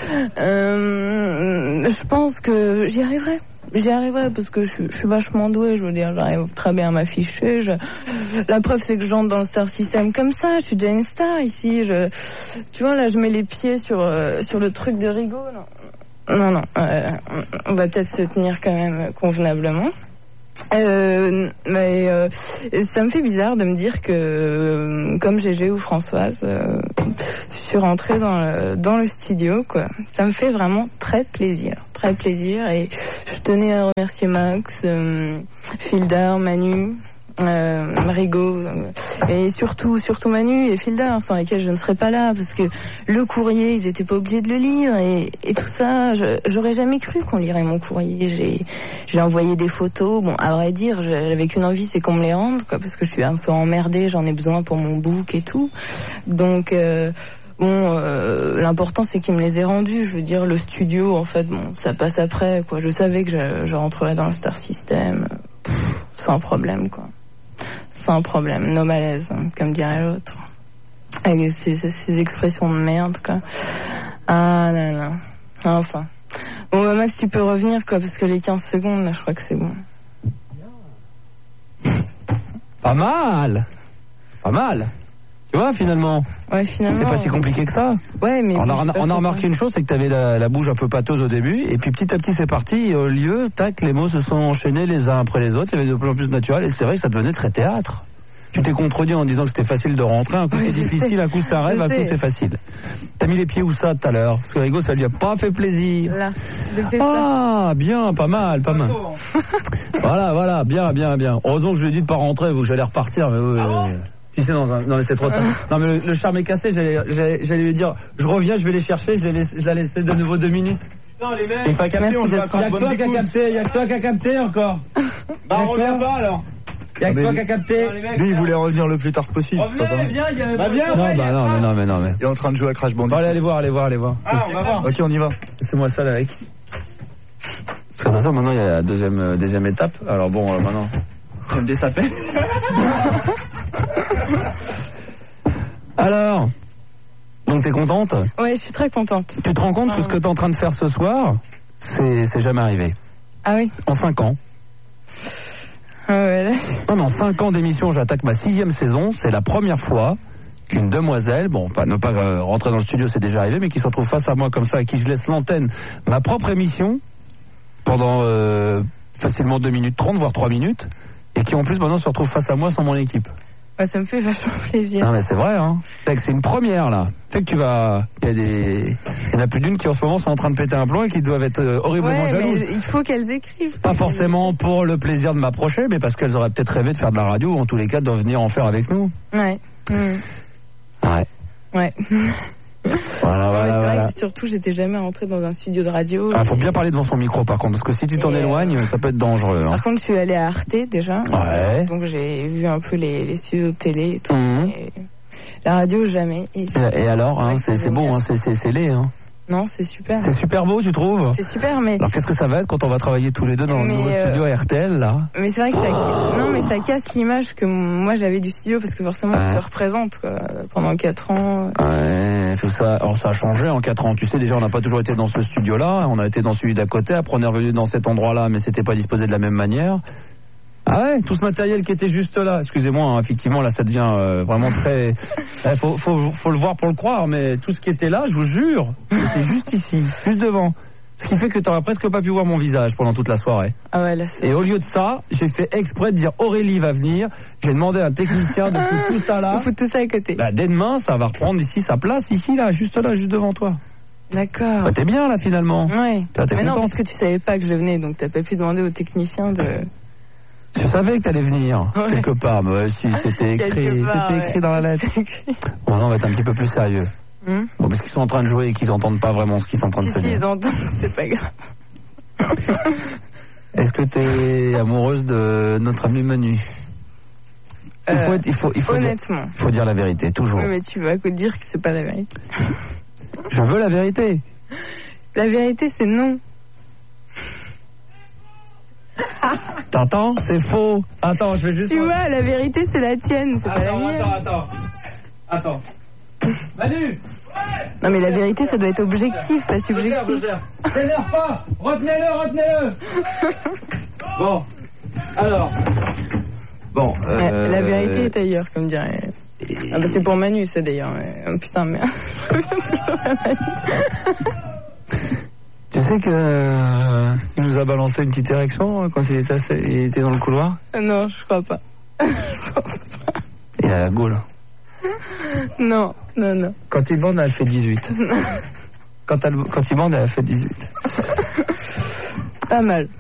je pense que j'y arriverai parce que je suis vachement douée, je veux dire, j'arrive très bien à m'afficher. La preuve c'est que j'entre dans le star system comme ça, je suis déjà une star ici. Tu vois, là je mets les pieds sur le truc de Rigo. Non, on va peut-être se tenir quand même convenablement. Mais ça me fait bizarre de me dire que comme Gégé ou Françoise, je suis rentrée dans le studio, quoi. Ça me fait vraiment très plaisir, et je tenais à remercier Max, Filder, Manu, Rigaud, et surtout Manu et Filder, sans lesquels je ne serais pas là, parce que le courrier, ils étaient pas obligés de le lire, et tout ça, j'aurais jamais cru qu'on lirait mon courrier. J'ai envoyé des photos, bon, à vrai dire, j'avais qu'une envie, c'est qu'on me les rende, quoi, parce que je suis un peu emmerdée, j'en ai besoin pour mon book et tout, donc l'important c'est qu'ils me les aient rendus. Je veux dire, le studio, en fait, bon, ça passe après, quoi. Je savais que je rentrerais dans le Star System sans problème, quoi. Sans problème, no malaise, hein, comme dirait l'autre. Avec ces expressions de merde, quoi. Ah là là. Enfin. Bon, bah, Max, tu peux revenir, quoi, parce que les 15 secondes, là, je crois que c'est bon. Pas mal. Tu vois, finalement. Ouais, finalement. C'est pas si compliqué que ça. Ouais, mais. On a remarqué une chose, c'est que t'avais la bouche un peu pâteuse au début, et puis petit à petit c'est parti, et au lieu, tac, les mots se sont enchaînés les uns après les autres, il y avait de plus en plus naturel, et c'est vrai que ça devenait très théâtre. Tu t'es contredit en disant que c'était facile de rentrer, un coup c'est difficile, un coup ça rêve, un coup c'est facile. T'as mis les pieds où ça tout à l'heure? Parce que Rigaud, ça lui a pas fait plaisir. Là, ah, bien, pas mal. Voilà, bien. Heureusement que je lui ai dit de pas rentrer, vous, j'allais repartir, mais pisser dans un... Non, mais c'est trop tard. Non, mais le charme est cassé, j'allais lui dire, je reviens, je vais les chercher, je la laisser de nouveau 2 minutes. Non, les mecs, il pas capté, il y a que toi qui a capté encore. Bah, on revient pas, alors. Il y a que toi qui a capté. Lui, il voulait revenir le plus tard possible. Revenez, viens, il y a... Bah, viens. Non, mais. Il est en train de jouer à Crash Bandicoot. Bon, allez voir. Ah, on va voir. Ok, on y va. C'est moi ça, là, avec. Parce que de toute façon, maintenant, il y a la deuxième étape. Alors bon, maintenant, je vais me dessaper. Alors, donc t'es contente? Ouais, je suis très contente. Tu te rends compte que ce que t'es en train de faire ce soir, c'est jamais arrivé? Ah oui? En 5 ans. Ouais. Non, 5 ans d'émission, j'attaque ma 6e saison, c'est la première fois qu'une demoiselle, bon, ne pas rentrer dans le studio, c'est déjà arrivé, mais qui se retrouve face à moi comme ça, à qui je laisse l'antenne, ma propre émission, pendant facilement 2 minutes 30, voire 3 minutes, et qui en plus maintenant se retrouve face à moi sans mon équipe. Ouais, ça me fait vachement plaisir. Non mais c'est vrai, hein. C'est que c'est une première là. C'est que il y en a plus d'une qui en ce moment sont en train de péter un plomb et qui doivent être horriblement jalouses. Mais il faut qu'elles écrivent. Pas forcément pour le plaisir de m'approcher, mais parce qu'elles auraient peut-être rêvé de faire de la radio, ou en tous les cas de venir en faire avec nous. Ouais. Ouais. Voilà. C'est vrai que surtout j'étais jamais rentrée dans un studio de radio. Faut bien parler devant son micro par contre, parce que si tu t'en éloignes, ça peut être dangereux. Hein. Par contre, je suis allée à Arte déjà. Ouais. Donc j'ai vu un peu les studios de télé et tout. Et la radio, jamais. Et alors, hein, c'est beau, hein, c'est laid. Hein. Non, c'est super. C'est super beau, tu trouves? C'est super, mais... Alors qu'est-ce que ça va être quand on va travailler tous les deux dans le nouveau studio RTL, là? Mais c'est vrai que ça casse l'image que moi j'avais du studio, parce que forcément tu te représentes, quoi, pendant 4 ans. Ouais, tout ça. Alors ça a changé en 4 ans. Tu sais, déjà on n'a pas toujours été dans ce studio-là, on a été dans celui d'à côté, après on est revenu dans cet endroit-là, mais c'était pas disposé de la même manière. Ah ouais, tout ce matériel qui était juste là. Excusez-moi, hein, effectivement, là, ça devient vraiment très... faut le voir pour le croire, mais tout ce qui était là, je vous jure, c'était juste ici, juste devant. Ce qui fait que t'aurais presque pas pu voir mon visage pendant toute la soirée. Ah ouais, là, et au lieu de ça, j'ai fait exprès de dire Aurélie va venir. J'ai demandé à un technicien de foutre tout ça là. De foutre tout ça à côté. Bah, dès demain, ça va reprendre ici sa place, ici, là, juste devant toi. D'accord. Bah, t'es bien là finalement. Ouais. T'es mais contente. Non, parce que tu savais pas que je venais, donc t'as pas pu demander au technicien de... Je savais que t'allais venir, quelque part, mais si, c'était écrit, dans la lettre. Bon, non, on va être un petit peu plus sérieux. Bon, parce qu'ils sont en train de jouer et qu'ils entendent pas vraiment ce qu'ils sont en train de se dire. Si, ils entendent, c'est pas grave. Est-ce que t'es amoureuse de notre ami Manu? Honnêtement. Il faut dire la vérité, toujours. Oui, mais tu vas dire que c'est pas la vérité. Je veux la vérité. La vérité, c'est non. T'entends? C'est faux. Attends, je vais juste... Tu vois, la vérité, c'est la tienne, c'est pas la mienne. Attends. Manu! Non, mais la vérité, ça doit être objectif, pas subjectif. T'énerve pas! Retenez-le! Bon, alors... Bon, la vérité est ailleurs, comme dirait... Ah bah c'est pour Manu, ça, d'ailleurs. Putain, merde. Tu sais sais que il nous a balancé une petite érection quand il était dans le couloir? Non, je crois pas. Il a la gaule. Non. Quand il bande, elle fait 18. Quand il bande, elle fait 18. Pas mal.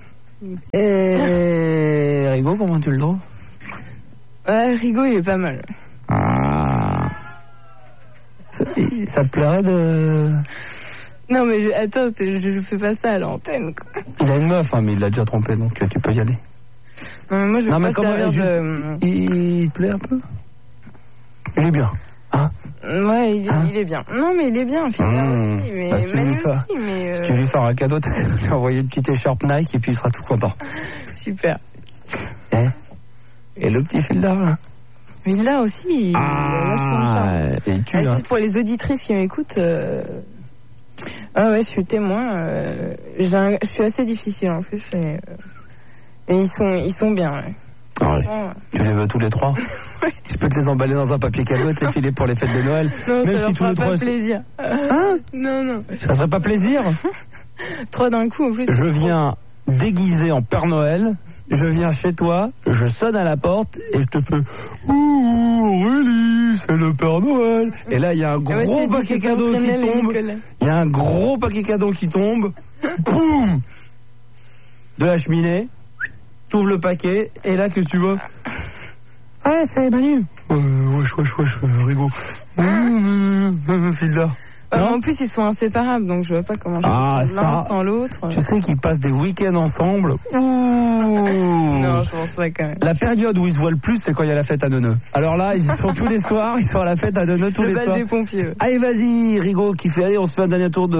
Et Rigaud, comment tu le trouves? Ouais, Rigaud, il est pas mal. Ah. Ça te plairait de... Non, mais attends, je fais pas ça à l'antenne, quoi. Il a une meuf, mais il l'a déjà trompé, donc tu peux y aller. Non, mais moi, je veux pas servir de... Il te plaît un peu? Il est bien, hein? Ouais, il est bien. Non, mais il est bien, Philda aussi. Mais si tu lui fais un cadeau, tu lui envoyer une petite écharpe Nike et puis il sera tout content. Super. Et le petit Philda, là? Philda aussi, il a vachement de charme. Et tu, là. C'est pour les auditrices qui m'écoutent. Ah ouais, je suis témoin. Je suis assez difficile en plus. Et ils sont bien. Ouais. Ah ouais. Tu les veux tous les trois? Je peux te les emballer dans un papier cadeau et te les filer pour les fêtes de Noël. Non, même ça si leur fera pas plaisir. Hein? Non. Ça ferait pas plaisir? Trois d'un coup en plus. Je viens déguisé en Père Noël. Je viens chez toi, je sonne à la porte et je te fais « Ouh, Aurélie, c'est le Père Noël !» Et là, il y a un gros paquet cadeau qui tombe. Il y a un gros paquet cadeau qui tombe. Boum! De la cheminée. T'ouvres le paquet et là, qu'est-ce que tu vois? Ah, c'est Manu. Wesh, Rigaud. Philda. En plus, ils sont inséparables, donc je vois pas comment je peux l'un sans l'autre. Tu sais qu'ils passent des week-ends ensemble. Non, je pense pas quand même. La période où ils se voient le plus, c'est quand il y a la fête à Neuneu. Alors là, ils sont tous les soirs, ils sont à la fête à Neuneu tous les soirs. Le bal des pompiers. Ouais. Allez, vas-y, Rigaud qui fait, allez, on se fait un dernier tour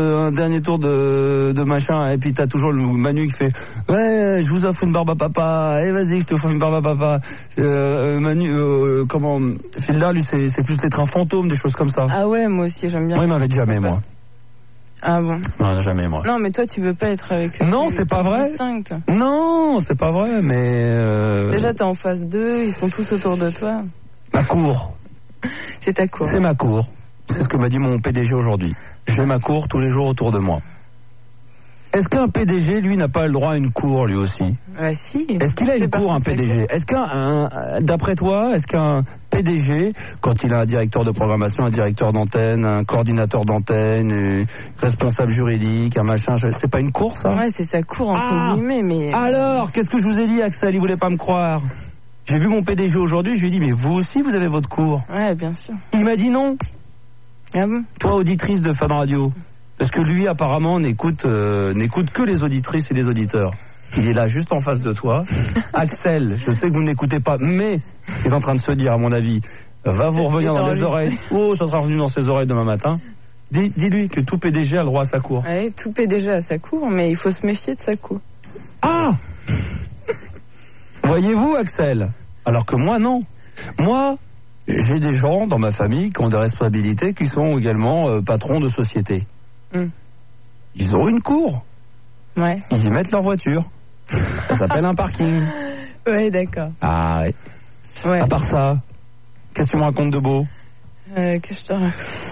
de machin. Et puis t'as toujours le Manu qui fait, ouais, je vous offre une barbe à papa. Allez, vas-y, je te offre une barbe à papa. Manu, Philda, lui, c'est plus les trains fantômes, des choses comme ça. Ah ouais, moi aussi, j'aime bien. Moi, il m'avait jamais, moi. Ah bon? Non, jamais, moi. Non, mais toi, tu veux pas être avec eux. Non, c'est pas vrai. Non, c'est pas vrai, mais... Déjà, t'es en face d'eux, ils sont tous autour de toi. Ma cour. C'est ta cour. C'est ma cour. C'est ce que m'a dit mon PDG aujourd'hui. J'ai ma cour tous les jours autour de moi. Est-ce qu'un PDG, lui, n'a pas le droit à une cour, lui aussi? Si. Est-ce qu'il a une cour, un PDG? Est-ce d'après toi, est-ce qu'un PDG, quand il a un directeur de programmation, un directeur d'antenne, un coordinateur d'antenne, responsable juridique, un machin, c'est pas une cour, ça? Ouais, c'est sa cour, entre guillemets, mais... Alors, qu'est-ce que je vous ai dit, Axel? Il voulait pas me croire. J'ai vu mon PDG aujourd'hui, je lui ai dit, mais vous aussi, vous avez votre cour? Ouais, bien sûr. Il m'a dit non. Ah bon? Toi, auditrice de Fun Radio. Parce que lui, apparemment, n'écoute que les auditrices et les auditeurs. Il est là, juste en face de toi. Axel, je sais que vous n'écoutez pas, mais il est en train de se dire, à mon avis, va vous revenir dans les oreilles. Oh, ça sera revenu dans ses oreilles demain matin. Dis-lui que tout PDG a le droit à sa cour. Ouais, tout PDG a sa cour, mais il faut se méfier de sa cour. Ah! Voyez-vous, Axel? Alors que moi, non. Moi, j'ai des gens dans ma famille qui ont des responsabilités, qui sont également patrons de société. Ils ont une cour. Ouais. Ils y mettent leur voiture. Ça s'appelle un parking. Ouais, d'accord. Ah ouais. Ouais. À part ça, qu'est-ce que tu me racontes de beau? Que je te raconte.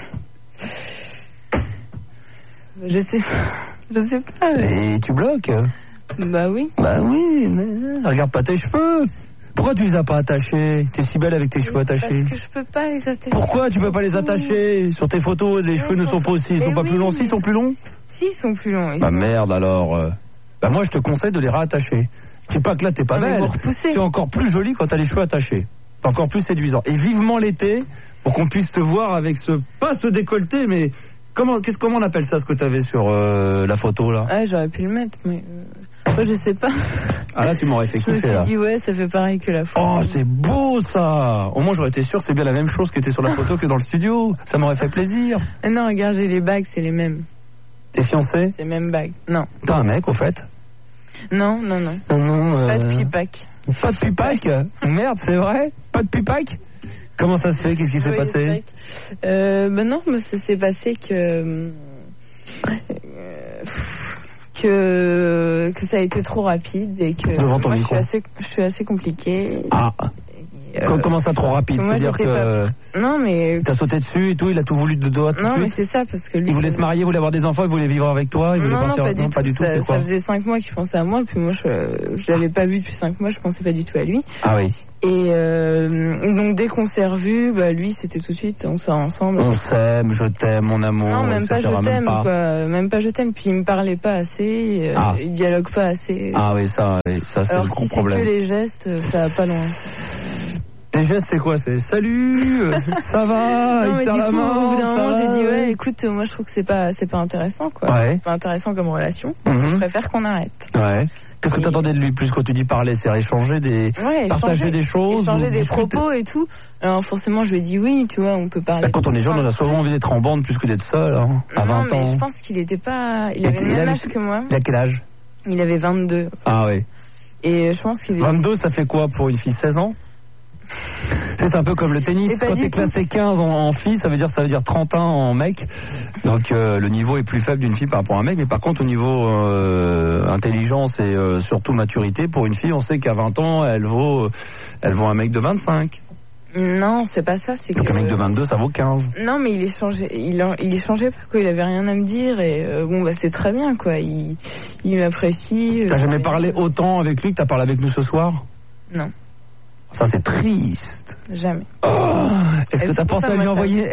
Je sais pas. Et tu bloques? Bah oui. Bah oui, regarde pas tes cheveux. Pourquoi tu les as pas attachés? T'es si belle avec tes cheveux attachés. Parce que je peux pas les attacher. Pourquoi tu peux pas les attacher? Sur tes photos, les cheveux ne sont pas aussi, ils sont pas plus longs. Si, ils sont plus longs? Si, ils sont plus longs. Bah merde alors. Bah moi je te conseille de les réattacher. Je dis pas que là t'es pas belle. Tu es encore plus jolie quand t'as les cheveux attachés. T'es encore plus séduisant. Et vivement l'été, pour qu'on puisse te voir avec pas ce décolleté, mais comment on appelle ça, ce que t'avais sur la photo là? Ah, j'aurais pu le mettre, mais... Moi, je sais pas. Ah là, tu m'aurais fait kiffer. Je me suis dit, ouais, ça fait pareil que la photo. Oh, c'est beau ça. Au moins, j'aurais été sûr, c'est bien la même chose qui était sur la photo que dans le studio. Ça m'aurait fait plaisir. Non, regarde, j'ai les bagues, c'est les mêmes. T'es fiancé? C'est les mêmes bagues. Non. T'as un mec, au fait? Non. Pas de pipac. Pas de pipac? Merde, c'est vrai? Pas de pipac? Comment ça se fait? Qu'est-ce qui s'est passé? Non, mais ça s'est passé que ça a été trop rapide et que devant ton moi micro. je suis assez compliquée. Ah. Comment ça, trop rapide? C'est-à-dire que... Non, mais... T'as sauté dessus et tout, il a tout voulu de dos tout de suite? Non, mais c'est ça, parce que lui... Il voulait se marier, il voulait avoir des enfants, il voulait vivre avec toi, il voulait partir... Non, pas du tout, c'est quoi? Ça faisait 5 mois qu'il pensait à moi, puis moi, je l'avais pas vu depuis 5 mois, je pensais pas du tout à lui. Ah oui. Et donc dès qu'on s'est revus, lui c'était tout de suite, on s'est ensemble. On s'aime, je t'aime, mon amour. Non, même pas je t'aime, quoi. Même pas je t'aime. Puis il me parlait pas assez, il dialogue pas assez. Ah oui, ça c'est le gros problème. Alors si c'est que les gestes, ça va pas loin. Les gestes, c'est quoi? C'est salut, ça va, non, il serre la main. Au bout d'un moment, j'ai dit écoute, moi je trouve que c'est pas intéressant, quoi. Ouais. C'est pas intéressant comme relation. Je préfère qu'on arrête. Ouais. Qu'est-ce que t'attendais de lui plus quand tu dis parler? C'est échanger partager des choses, échanger des propos et tout. Alors forcément, je lui ai dit oui, tu vois, on peut parler. Quand on est jeune, on a souvent envie d'être en bande plus que d'être seul, hein, à 20 ans. Non, mais je pense qu'il était pas... Il avait le même âge que moi. Il a quel âge? Il avait 22. Ah oui. Et je pense qu'il est... 22, ça fait quoi pour une fille? 16 ans? C'est un peu comme le tennis. Quand t'es classé 15 en fille, ça veut dire 30 ans en mec. Donc le niveau est plus faible d'une fille par rapport à un mec. Mais par contre, au niveau intelligence et surtout maturité, pour une fille, on sait qu'à 20 ans, elle vaut un mec de 25. Non, c'est pas ça. Donc un mec de 22, ça vaut 15. Non, mais il échangeait pas, quoi. Il avait rien à me dire et c'est très bien, quoi. Il m'apprécie. T'as jamais parlé autant avec lui que t'as parlé avec nous ce soir? Non. Ça, c'est triste. Jamais. Oh, est-ce que tu as pensé à lui envoyer,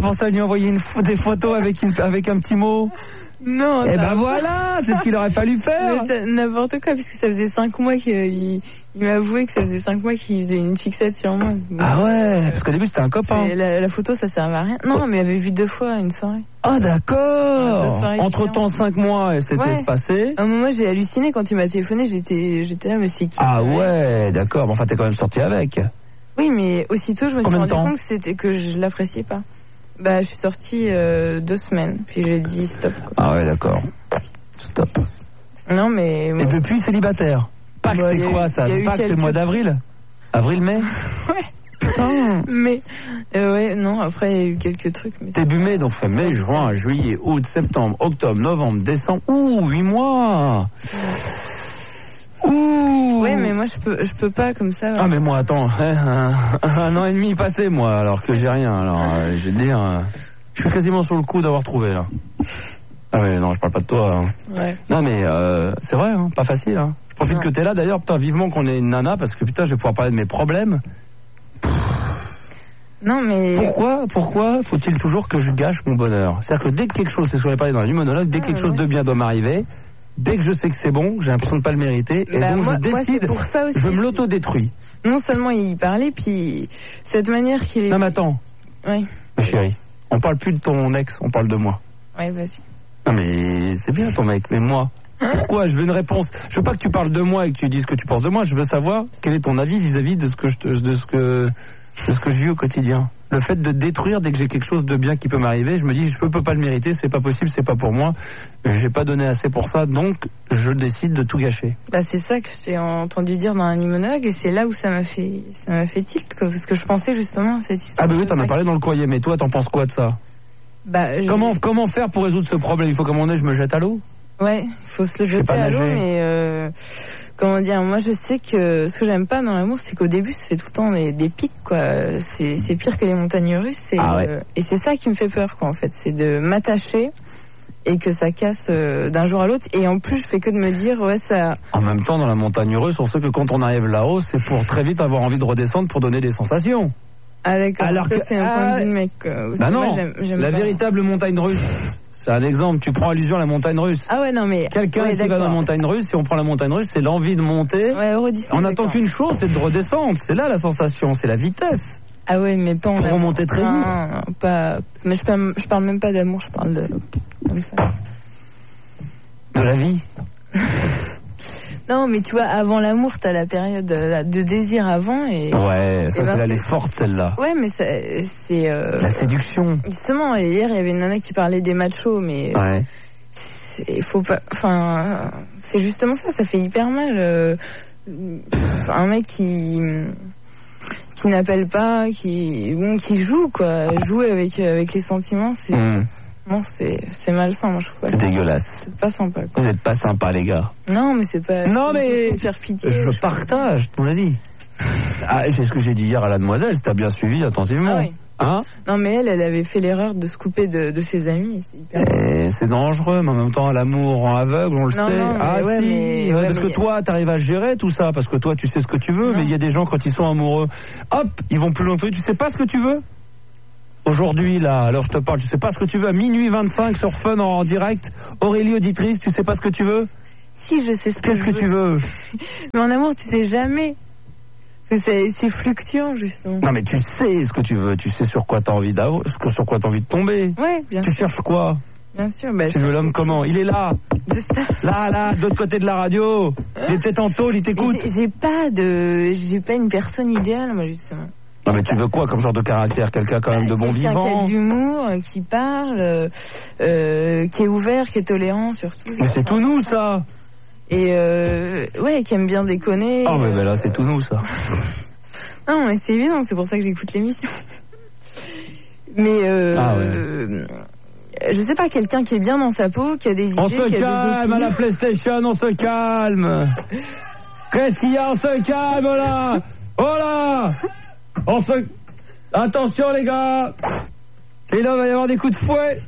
des photos avec un petit mot? Non. Eh ben voilà, c'est ce qu'il aurait fallu faire. N'importe quoi, puisque ça faisait 5 mois qu'il m'a avoué que ça faisait 5 mois qu'il faisait une fixette sur moi. Ah ouais, parce qu'au début c'était un copain. La photo, ça servait à rien. Non, mais il avait vu 2 fois une soirée. Ah d'accord. Entre-temps, 5 mois, et c'était passé. À un moment, j'ai halluciné quand il m'a téléphoné. J'étais là, mais c'est qui? Ah ouais, d'accord. Enfin, t'es quand même sorti avec. Oui, mais aussitôt, je me suis rendu compte que je l'appréciais pas. Je suis sortie 2 semaines, puis j'ai dit stop, quoi. Ah ouais, d'accord. Stop. Non, mais... Et depuis, célibataire. Pâques, c'est quoi ça? Pâques, c'est le mois d'avril? Avril-mai? Ouais. Putain. Mais, non, après, il y a eu quelques trucs. Début mai, donc fait mai, juin, juillet, août, septembre, octobre, novembre, décembre. 8 mois. Ouais, mais moi, je peux pas comme ça. Ah, mais moi, attends, un an et demi passé, moi, alors que j'ai rien. Alors, je vais te dire, je suis quasiment sur le coup d'avoir trouvé, là. Ah, mais non, je parle pas de toi. Hein. Ouais. Non, mais c'est vrai, hein, pas facile. Hein. Je profite que t'es là, d'ailleurs, putain, vivement qu'on ait une nana, parce que putain, je vais pouvoir parler de mes problèmes. Non, mais... Pourquoi faut-il toujours que je gâche mon bonheur? C'est-à-dire que dès que quelque chose, c'est ce qu'on a parlé dans le monologue, dès que quelque chose de bien doit m'arriver, dès que je sais que c'est bon, j'ai l'impression de pas le mériter, et donc je décide, pour ça aussi, je me l'auto-détruis. Non seulement il parlait, puis cette manière qu'il est... Non mais attends. Oui. Ma chérie, on parle plus de ton ex, on parle de moi. Ouais, vas-y. Non mais c'est bien ton mec, mais moi, pourquoi? Je veux une réponse. Je veux pas que tu parles de moi et que tu dises ce que tu penses de moi, je veux savoir quel est ton avis vis-à-vis de ce que je vis au quotidien. Le fait de détruire dès que j'ai quelque chose de bien qui peut m'arriver, je me dis je peux pas le mériter, c'est pas possible, c'est pas pour moi. J'ai pas donné assez pour ça, donc je décide de tout gâcher. C'est ça que j'ai entendu dire dans un monologue et c'est là où ça m'a fait tilt, quoi, parce que je pensais justement à cette histoire. Ah oui, t'en as parlé dans le courrier, mais toi t'en penses quoi de ça? Comment faire pour résoudre ce problème? Il faut qu'à un moment donné je me jette à l'eau? Ouais, il faut se le jeter à l'eau, mais comment dire, moi je sais que ce que j'aime pas dans l'amour, c'est qu'au début ça fait tout le temps des pics, quoi. C'est pire que les montagnes russes, et c'est ça qui me fait peur, quoi, en fait, c'est de m'attacher et que ça casse d'un jour à l'autre, et en plus je fais que de me dire ça... En même temps, dans la montagne russe, on sait que quand on arrive là-haut, c'est pour très vite avoir envie de redescendre pour donner des sensations. Ah d'accord, alors ça c'est un point de vue de mec, quoi. Non, moi, j'aime la véritable montagne russe, c'est un exemple, tu prends allusion à la montagne russe. Ah ouais, non mais... Quelqu'un qui va dans la montagne russe, si on prend la montagne russe, c'est l'envie de monter. Ouais, on attend qu'une chose, c'est de redescendre. C'est là la sensation, c'est la vitesse. Ah ouais, mais pas en pour remonter très vite. Non, pas... Mais je parle même pas d'amour, je parle de... Comme ça. De la vie. Non, mais tu vois, avant l'amour, t'as la période de désir avant et... Ouais, ça, elle est forte, celle-là. Ouais, mais c'est... La séduction. Justement, et hier, il y avait une nana qui parlait des machos, mais... Ouais. Il faut pas... Enfin, c'est justement ça, ça fait hyper mal. Un mec qui n'appelle pas, qui joue, quoi. Jouer avec les sentiments, c'est... Non, c'est malsain, moi je trouve. C'est dégueulasse. C'est pas sympa, quoi. Vous êtes pas sympa, les gars. Non, mais c'est pas... Non, mais... Faire pitié. Je partage ton avis. Ah, c'est ce que j'ai dit hier à la demoiselle, si t'as bien suivi attentivement. Ah oui. Hein? Non, mais elle avait fait l'erreur de se couper de ses amis. C'est dangereux, mais en même temps, l'amour rend aveugle, on le sait. Non, ouais, si, parce que toi, t'arrives à gérer tout ça, parce que toi, tu sais ce que tu veux, mais il y a des gens, quand ils sont amoureux, hop, ils vont plus loin que tu sais pas ce que tu veux. Aujourd'hui, là, alors je te parle, tu sais pas ce que tu veux, à minuit 25 sur Fun en direct, Aurélie auditrice, tu sais pas ce que tu veux? Si, je sais ce que Qu'est-ce que tu veux? Mais en amour, tu sais jamais. C'est fluctuant, justement. Non, mais tu sais ce que tu veux, tu sais sur quoi t'as envie sur quoi t'as envie de tomber. Ouais, bien sûr. Tu cherches quoi? Bien sûr. Tu veux l'homme comment? Il est là. Là, de l'autre côté de la radio. Il est peut-être en tôle, il t'écoute. J'ai pas une personne idéale, moi, justement. Non, mais tu veux quoi comme genre de caractère? Quelqu'un quand même de bon vivant? Quelqu'un qui a de l'humour, qui parle, qui est ouvert, qui est tolérant, surtout. Mais c'est tout nous, ça. Et ouais, qui aime bien déconner. Oh, mais là, c'est tout nous, ça. Non, mais c'est évident, c'est pour ça que j'écoute l'émission. Mais je sais pas, quelqu'un qui est bien dans sa peau, qui a des idées, on se calme à la PlayStation, on se calme. Qu'est-ce qu'il y a? On se calme, là. Oh là. Attention, les gars. C'est là, il va y avoir des coups de fouet.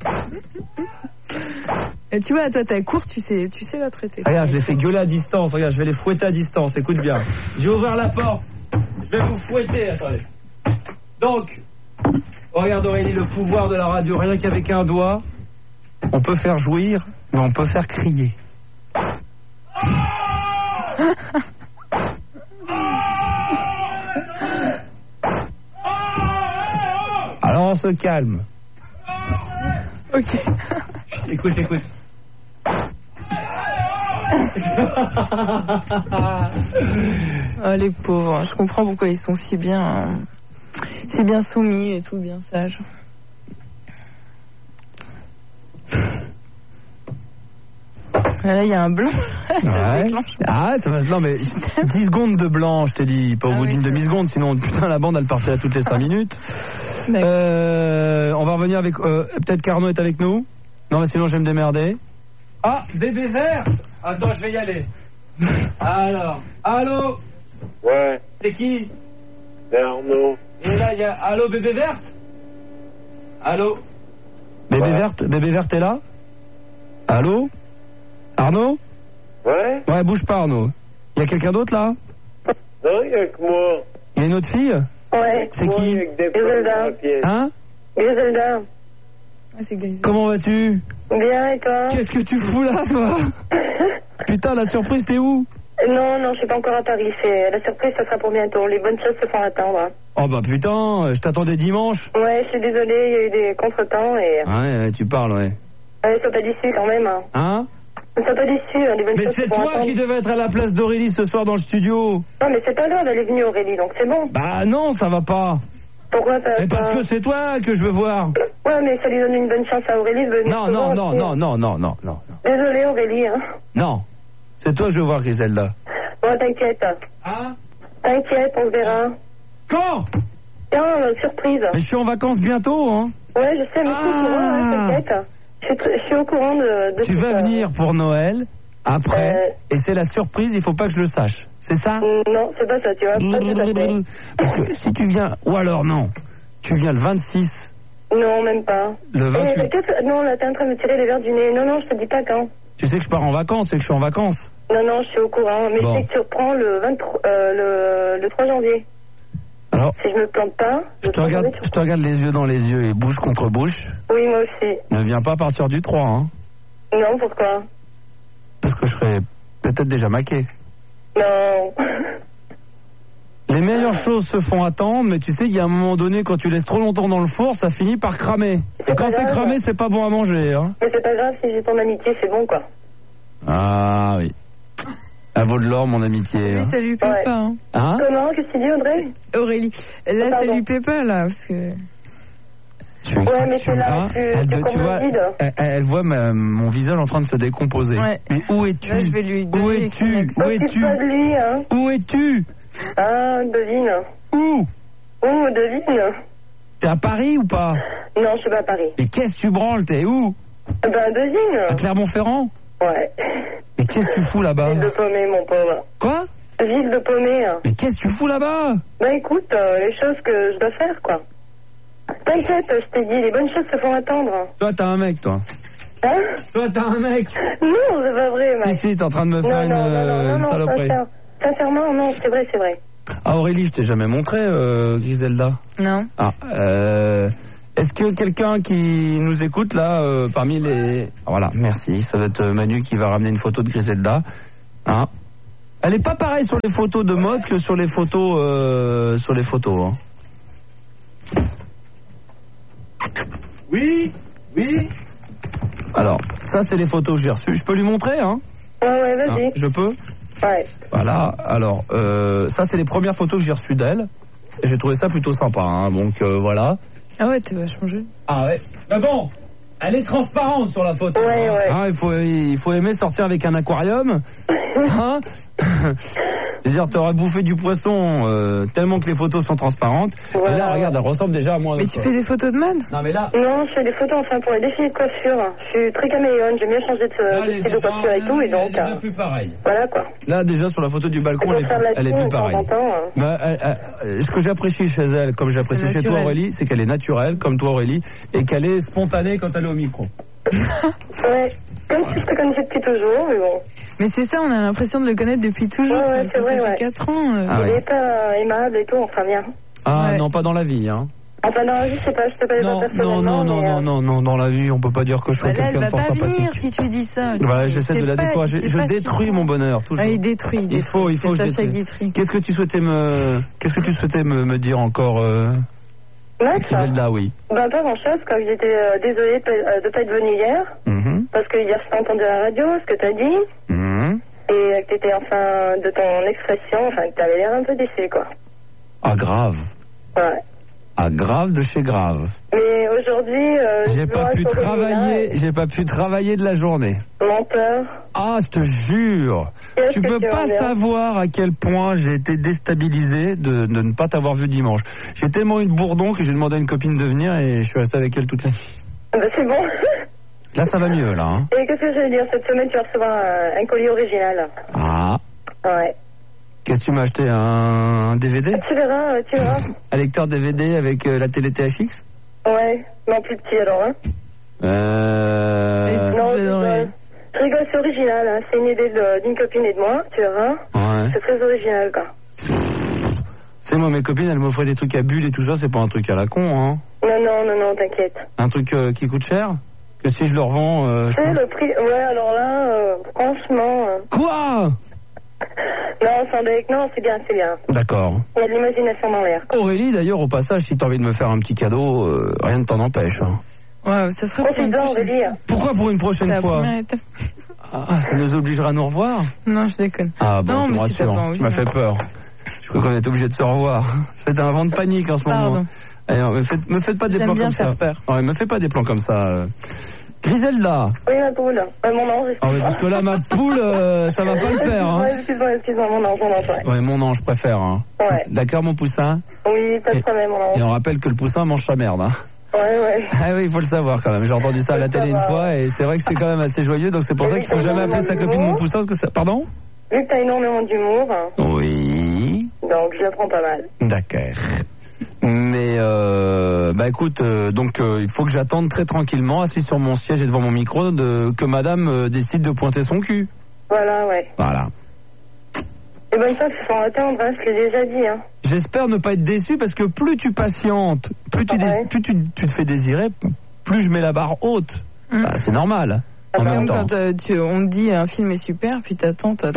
Et tu vois, toi, t'as court, tu sais la traiter. Regarde, je les fais gueuler à distance. Regarde, je vais les fouetter à distance. Écoute bien. J'ai ouvert la porte. Je vais vous fouetter. Attendez. Donc, regarde Aurélie, le pouvoir de la radio. Rien qu'avec un doigt, on peut faire jouir, mais on peut faire crier. Alors on se calme. Ok. Écoute. Oh, les pauvres, je comprends pourquoi ils sont si bien soumis et tout, bien sages. Là, il y a un blanc. Ouais. Ça va. Non, mais 10 secondes de blanc, je t'ai dit. Pas au bout d'une demi-seconde, sinon, putain, la bande, elle partirait toutes les 5 minutes. On va revenir avec... peut-être qu'Arnaud est avec nous. Non, mais sinon, je vais me démerder. Ah, bébé vert. Attends, je vais y aller. Alors, allô? Ouais. C'est qui? C'est Arnaud. Et là, il y a... Allô, bébé verte? Allô? Bébé verte est là? Allô? Arnaud? Ouais? Ouais, bouge pas, Arnaud. Il y a quelqu'un d'autre, là? Non, il y a que moi. Il y a une autre fille? Ouais. C'est qui? Griselda. Hein? Griselda. C'est Griselda. Comment vas-tu? Bien, et toi? Qu'est-ce que tu fous là, toi? Putain, la surprise, t'es où? Non, je suis pas encore à Paris. La surprise, ça sera pour bientôt. Les bonnes choses se font attendre. Oh bah putain, je t'attendais dimanche. Ouais, je suis désolée, il y a eu des contretemps et... Ouais, tu parles, ouais. Ouais, sois pas déçus quand même. Hein? Sois pas déçus, les bonnes mais choses c'est se font toi attendre. qui devais être à la place d'Aurélie ce soir dans le studio. Non, mais c'est pas grave, elle est venue Aurélie, donc c'est bon. Bah non, ça va pas. Pourquoi ça va mais parce pas? que c'est toi que je veux voir. Ouais, mais ça lui donne une bonne chance à Aurélie de venir. Non. Désolée Aurélie, hein. Non, c'est toi que je veux voir, Griselda. Bon, t'inquiète. Hein? T'inquiète, on verra. Quand? Tiens, surprise. Mais je suis en vacances bientôt, hein. Ouais, je sais, mais je suis au courant, hein, t'inquiète. Je suis au courant de tu vas venir pour Noël, après, et c'est la surprise, il faut pas que je le sache. C'est ça? Non, c'est pas ça, tu vois. Pas tout à fait. Parce que si tu viens, ou alors non, tu viens le 26. Non, même pas. Le 28. Non, là, t'es en train de me tirer les verres du nez. Non, je te dis pas quand. Tu sais que je pars en vacances et que je suis en vacances. Non, je suis au courant. Mais bon. je sais que tu reprends le 3 janvier. Alors, si je me plante pas... Je te regarde les yeux dans les yeux et bouche contre bouche. Oui, moi aussi. Ne viens pas à partir du 3, hein. Non, pourquoi? Parce que je serais peut-être déjà maqué. Non. Les meilleures choses se font attendre, mais tu sais, il y a un moment donné, quand tu laisses trop longtemps dans le four, ça finit par cramer. Et quand c'est cramé, c'est pas bon à manger, hein. Mais c'est pas grave, si j'ai ton amitié, c'est bon, quoi. Ah oui. Elle vaut de l'or, mon amitié. Oui, hein. ça lui plaît pas. Hein? Comment? Qu'est-ce que tu dis, Audrey? Aurélie. Là, ça lui plaît pas, là, parce que... Ouais, mais c'est là, tu vois, elle voit mon visage en train de se décomposer. Ouais. Mais où es-tu? Là, je vais lui donner où es-tu? Où es-tu? Pas de lui, hein. Où es-tu? Ah, devine. Où? Devine. T'es à Paris ou pas? Non, je suis pas à Paris. Et qu'est-ce que tu branles? T'es où? Devine. À Clermont-Ferrand? Ouais. Mais qu'est-ce que tu fous là-bas? De paumé, mon pauvre. Quoi? Ville de Paumé. Mais qu'est-ce que tu fous là-bas? Bah écoute, les choses que je dois faire, quoi. T'inquiète, je t'ai dit, les bonnes choses se font attendre. Toi, t'as un mec, toi. Hein? Toi, t'as un mec. Non, c'est pas vrai, mec. Si, t'es en train de me faire une saloperie. Sincèrement, non, c'est vrai. Ah, Aurélie, je t'ai jamais montré, Griselda. Non. Ah, est-ce que quelqu'un qui nous écoute, là, parmi les... Voilà, merci. Ça va être Manu qui va ramener une photo de Griselda. Hein? Elle est pas pareille sur les photos de mode que sur les photos, hein. Oui. Alors, ça, c'est les photos que j'ai reçues. Je peux lui montrer, hein? Ouais, vas-y. Je peux? Ouais. Voilà, alors, ça, c'est les premières photos que j'ai reçues d'elle. Et j'ai trouvé ça plutôt sympa, hein. Donc, voilà. Ah ouais, t'es vachement jeune. Ah ouais. Mais bon, elle est transparente sur la photo. Ouais. Ah, il faut aimer sortir avec un aquarium. Hein? C'est-à-dire, t'aurais bouffé du poisson tellement que les photos sont transparentes. Voilà. Et là, regarde, elle ressemble déjà à moi. Mais tu fais des photos de mode? Non, mais là... Non, je fais des photos, enfin, pour les défilés de coiffure. Je suis très caméléone, j'aime bien changer de style de coiffure et tout, et donc... Elle est déjà plus pareil. Voilà, quoi. Là, déjà, sur la photo du balcon, elle est plus pareille. Bah, ce que j'apprécie chez elle, comme j'apprécie chez toi, Aurélie, c'est qu'elle est naturelle, comme toi, Aurélie, et qu'elle est spontanée quand elle est au micro. Ouais, comme si je te connaissais depuis toujours, mais bon. Mais c'est ça, on a l'impression de le connaître depuis toujours. Ouais, c'est vrai, ça fait 4 ans. Il est pas aimable et tout, enfin bien. Ah non, pas dans la vie, hein. Enfin, dans la vie, je sais pas les voir personnellement. Non, dans la vie, on peut pas dire que je suis quelqu'un de fort sympathique. Elle va pas venir si tu dis ça. Ouais, j'essaie de la décourager. Je détruis mon bonheur, toujours. Ah, il détruit. Il faut que je détruise. Qu'est-ce que tu souhaitais me dire encore, Zelda, oui. Ben, pas grand-chose, comme j'étais désolée de pas être venue hier. Parce que hier, je t'ai entendu à la radio, ce que t'as dit. Et que t'étais, enfin, de ton expression, enfin, que t'avais l'air un peu déçu, quoi. Ah, grave. Ouais. Ah, grave de chez grave. Mais aujourd'hui, j'ai pas pu travailler de la journée. Menteur. Ah, je te jure. Tu peux pas savoir à quel point j'ai été déstabilisé de ne pas t'avoir vu dimanche. J'ai tellement eu de bourdon que j'ai demandé à une copine de venir et je suis resté avec elle toute la nuit. Bah, c'est bon. Là, ça va mieux, là. Hein. Et qu'est-ce que je vais dire? Cette semaine, tu vas recevoir un colis original. Ah. Ouais. Qu'est-ce que tu m'as acheté? Un DVD? Tu verras. Un lecteur DVD avec la télé THX? Ouais. Non, plus petit, alors, hein. Non, je rigole, c'est original, hein. C'est une idée d'une copine et de moi, tu verras. Ouais. C'est très original, quoi. C'est moi, mes copines, elles m'offraient des trucs à bulles et tout ça, c'est pas un truc à la con, hein. Non, t'inquiète. Un truc qui coûte cher? Que si je le revends... Tu sais, le prix... Ouais, alors là, franchement... Quoi? Non, sans deck, non, c'est bien. D'accord. Il y a de l'imagination dans l'air. Aurélie, d'ailleurs, au passage, si t'as envie de me faire un petit cadeau, rien ne t'en empêche. Hein. Ouais, ça sera pour une prochaine fois. Pourquoi pour une prochaine fois? Ah, ça nous obligera à nous revoir? Non, je déconne. Ah bon, non, je me rassure, tu m'as fait peur. Je crois qu'on est obligé de se revoir. C'est un vent de panique en ce moment. Alors, me faites pas des plans comme ça. Ouais, me fais pas des plans comme ça. Griselda. Oui, ma poule. Mon ange. Ah oui, parce que là, ma poule, ça va pas le faire. Hein. Ouais, excuse-moi, mon ange. Ouais, mon ange, je préfère. Hein. Ouais. D'accord, mon poussin? Oui, pas de problème, mon ange. Et on rappelle que le poussin mange sa merde. Hein. Ouais. Ah oui, il faut le savoir quand même. J'ai entendu ça à la télé une fois et c'est vrai que c'est quand même assez joyeux. Donc c'est pour ça qu'il faut jamais appeler sa copine mon poussin. Parce que ça... Pardon? Vu que t'as énormément d'humour. Oui. Donc je l'apprends pas mal. D'accord. Mais écoute, il faut que j'attende très tranquillement, assis sur mon siège et devant mon micro, que madame décide de pointer son cul. Voilà, ouais. Voilà. Et bonne chance, ils sont attendre, hein, je l'ai déjà dit, hein. J'espère ne pas être déçu parce que plus tu patientes, plus tu te fais désirer, plus je mets la barre haute. Bah, c'est normal. En même temps. Quand on te dit un film est super, puis t'attends, puis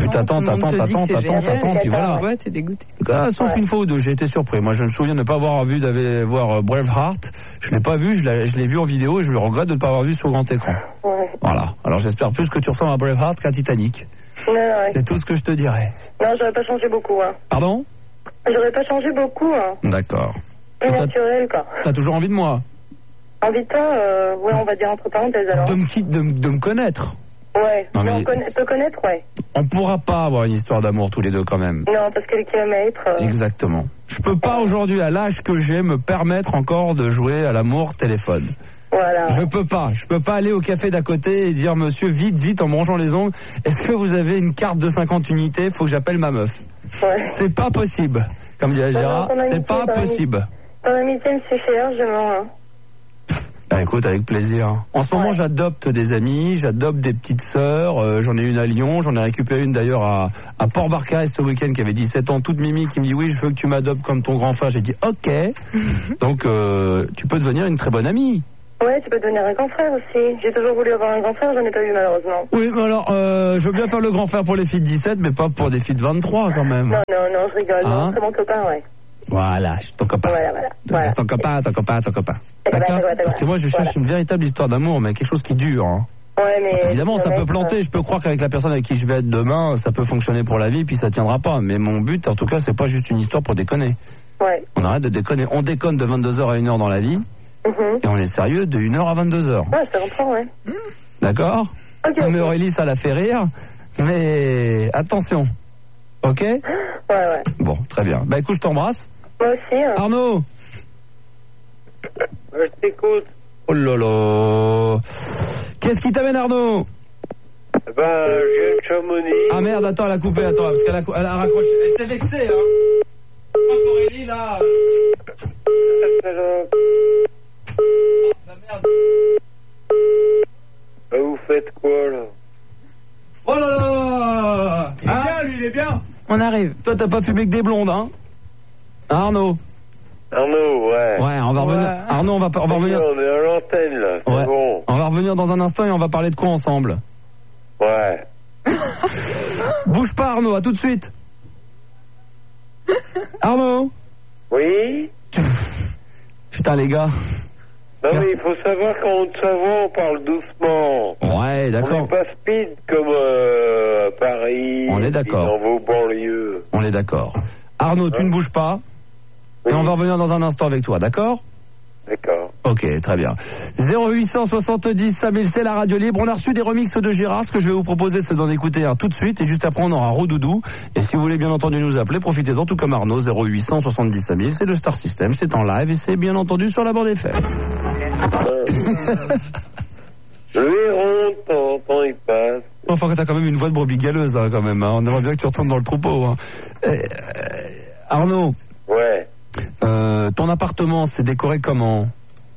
voilà. T'es dégoûté. Sauf une fois ou deux, j'ai été surpris. Moi, je me souviens de ne pas avoir vu d'aller voir Braveheart. Je l'ai pas vu, je l'ai vu en vidéo et je le regrette de ne pas avoir vu sur grand écran. Ouais. Voilà. Alors j'espère plus que tu ressembles à Braveheart qu'à Titanic. Ouais. C'est tout ce que je te dirais. Non, j'aurais pas changé beaucoup, hein. Pardon? J'aurais pas changé beaucoup, hein. D'accord. Plus naturel, quoi. T'as toujours envie de moi? Envie de toi, ouais, on va dire entre parenthèses alors. De me connaître. Ouais, non, mais te connaître, ouais. On pourra pas avoir une histoire d'amour tous les deux quand même. Non, parce que les kilomètres... Exactement. Je peux pas aujourd'hui, à l'âge que j'ai, me permettre encore de jouer à l'amour téléphone. Voilà. Je peux pas aller au café d'à côté et dire monsieur, vite, en me rangeant les ongles, est-ce que vous avez une carte de 50 unités? Faut que j'appelle ma meuf. Ouais. C'est pas possible. Comme dirait Gérard, c'est pas possible. Ton amitié me suffit largement. Hein. Bah écoute, avec plaisir. En ce moment, j'adopte des amis, j'adopte des petites sœurs. J'en ai une à Lyon, j'en ai récupéré une d'ailleurs à Port-Barcarès ce week-end qui avait 17 ans, toute mimi, qui me dit oui, je veux que tu m'adoptes comme ton grand frère. J'ai dit ok. Donc tu peux devenir une très bonne amie. Ouais, tu peux devenir un grand frère aussi. J'ai toujours voulu avoir un grand frère, j'en ai pas eu malheureusement. Oui, mais alors, je veux bien faire le grand frère pour les filles de 17, mais pas pour des filles de 23 quand même. Non, je rigole. Non, c'est mon copain, ouais. Voilà, je suis ton copain. Voilà. Ton copain. D'accord. Parce que moi, je cherche une véritable histoire d'amour, mais quelque chose qui dure. Hein. Ouais, mais évidemment, ça peut planter. Je peux croire qu'avec la personne avec qui je vais être demain, ça peut fonctionner pour la vie, puis ça tiendra pas. Mais mon but, en tout cas, c'est pas juste une histoire pour déconner. Ouais. On arrête de déconner. On déconne de 22h à 1h dans la vie. Et on est sérieux de 1h à 22h. Ouais, je te comprends, ouais. D'accord. Okay. Mais Aurélie, ça la fait rire. Mais attention. Ok. Ouais. Bon, très bien. Bah écoute, je t'embrasse. Moi aussi. Hein. Arnaud. Je t'écoute. Oh là là. Qu'est-ce qui t'amène, Arnaud? Je viens de Chamonix. Ah merde, attends, elle a coupé, parce qu'elle a raccroché. Elle s'est vexée, hein. Oh, Aurélie, là. La merde. Vous faites quoi, là? Oh là là. Il est bien, lui, il est bien. On arrive. Toi, t'as pas fumé que des blondes, hein? Arnaud, ouais. Ouais, on va revenir. Arnaud, on va revenir. On est à l'antenne, là. C'est bon. On va revenir dans un instant et on va parler de quoi ensemble? Ouais. Bouge pas, Arnaud, à tout de suite. Arnaud? Oui? Putain, les gars. Non, mais il faut savoir qu'en Haute-Savoie, on parle doucement. Ouais, d'accord. On n'est pas speed comme à Paris. On est d'accord. Dans vos banlieues. On est d'accord. Arnaud, tu ne bouges pas. Oui. Et on va revenir dans un instant avec toi, d'accord? D'accord. Ok, très bien. 0870 5000, c'est la radio libre. On a reçu des remixes de Gérard. Ce que je vais vous proposer, c'est d'en écouter un tout de suite. Et juste après, on aura Rodoudou. Et si vous voulez bien entendu nous appeler, profitez-en, tout comme Arnaud. 0870 5000, c'est le Star System. C'est en live et c'est bien entendu sur la bande FM. Le héron, de temps en temps, il passe. Enfin, t'as quand même une voix de brebis galeuse, hein, quand même. Hein. On aimerait bien que tu retournes dans le troupeau. Hein. Arnaud. Ouais. Ton appartement, c'est décoré comment?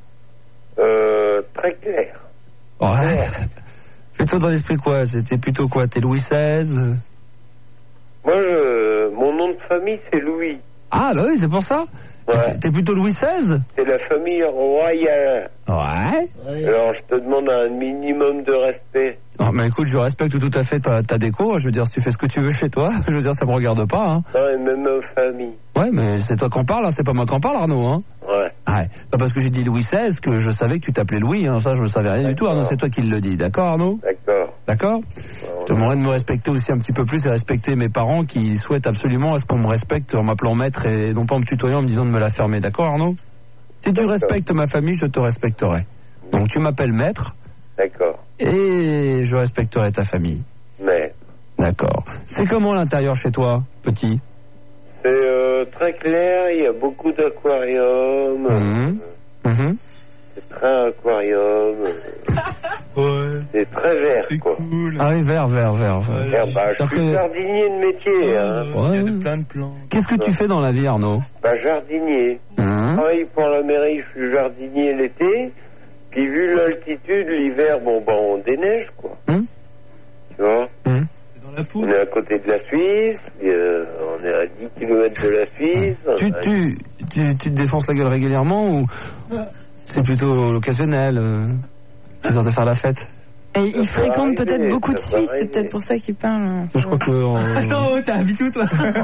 Très clair. Ouais. Plutôt dans l'esprit quoi? C'était plutôt quoi? T'es Louis XVI? Moi, mon nom de famille, c'est Louis. Ah, bah oui, c'est pour ça. Ouais. T'es plutôt Louis XVI? C'est la famille royale. Ouais. Alors, je te demande un minimum de respect. Non, mais écoute, je respecte tout à fait ta déco. Je veux dire, si tu fais ce que tu veux chez toi, je veux dire, ça me regarde pas. Hein. Non, et même aux familles. Ouais, mais c'est toi qu'on parle, hein, c'est pas moi qu'on parle, Arnaud. Hein. Ouais. Ouais. Pas parce que j'ai dit Louis XVI que je savais que tu t'appelais Louis. Hein. Ça, je ne savais rien du tout, Arnaud. C'est toi qui le dis. D'accord, Arnaud? D'accord. D'accord. Je te demanderais de me respecter aussi un petit peu plus et respecter mes parents qui souhaitent absolument à ce qu'on me respecte en m'appelant maître et non pas en me tutoyant en me disant de me la fermer. D'accord, Arnaud? Si tu respectes ma famille, je te respecterai. Donc tu m'appelles maître. D'accord. Et je respecterai ta famille. Mais. D'accord. C'est comment l'intérieur chez toi, petit? C'est très clair, il y a beaucoup d'aquariums. C'est très aquarium. Ouais. C'est très vert, c'est quoi. Cool. Ah oui, vert. Je suis jardinier de métier. Hein. Ouais. Il y a plein de plantes. Qu'est-ce que tu fais dans la vie, Arnaud? Jardinier. Je travaille pour la mairie, je suis jardinier l'été. Puis vu l'altitude, l'hiver, on déneige, quoi. Tu vois? Dans la poudre. On est à côté de la Suisse, on est à 10 km de la Suisse. Tu te défonces la gueule régulièrement ou c'est plutôt l'occasionnel histoire de faire la fête? Et il fréquente peut-être beaucoup de Suisses, c'est peut-être pour ça qu'il parle. Je crois que... Attends, t'as habité où, toi?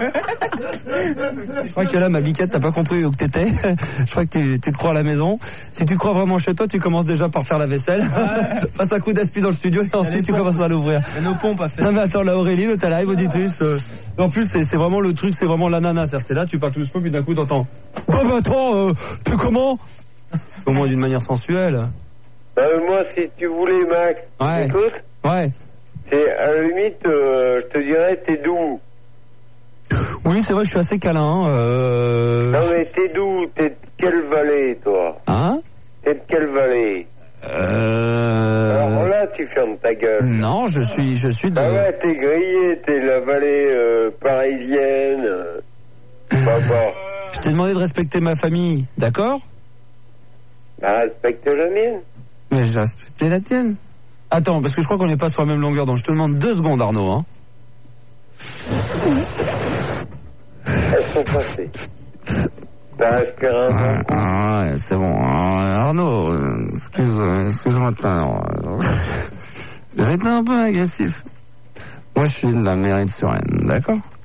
Je crois que là, ma biquette, t'as pas compris où que t'étais. Je crois que tu te crois à la maison. Si tu crois vraiment chez toi, tu commences déjà par faire la vaisselle. Passe un coup d'aspi dans le studio et ensuite tu commences à l'ouvrir. Nos pompes à faire. Non mais attends, la Aurélie, le live auditrice. En plus, c'est vraiment le truc, c'est vraiment l'ananas. C'est-à-dire, t'es là, tu parles tout doucement, puis d'un coup, t'entends. Oh bah attends, tu comment? Au moins d'une manière sensuelle. Moi, si tu voulais, Max, écoute. Ouais. C'est, à la limite, je te dirais, t'es doux. Oui, c'est vrai, je suis assez câlin. Non, mais t'es doux, t'es de quelle vallée, toi? Hein? T'es de quelle vallée? Alors là, tu fermes ta gueule. Non, je suis de... Ah ouais, t'es grillé, t'es la vallée parisienne. Je t'ai demandé de respecter ma famille, d'accord? Bah, respecte la mienne. Mais j'ai respecté la tienne. Attends, parce que je crois qu'on n'est pas sur la même longueur, donc je te demande 2 secondes, Arnaud, hein. Elles sont passées. T'as aspiré un bon ouais, c'est bon. Arnaud, excuse-moi de j'ai été un peu agressif. Moi, je suis de la mairie de Suresnes, d'accord?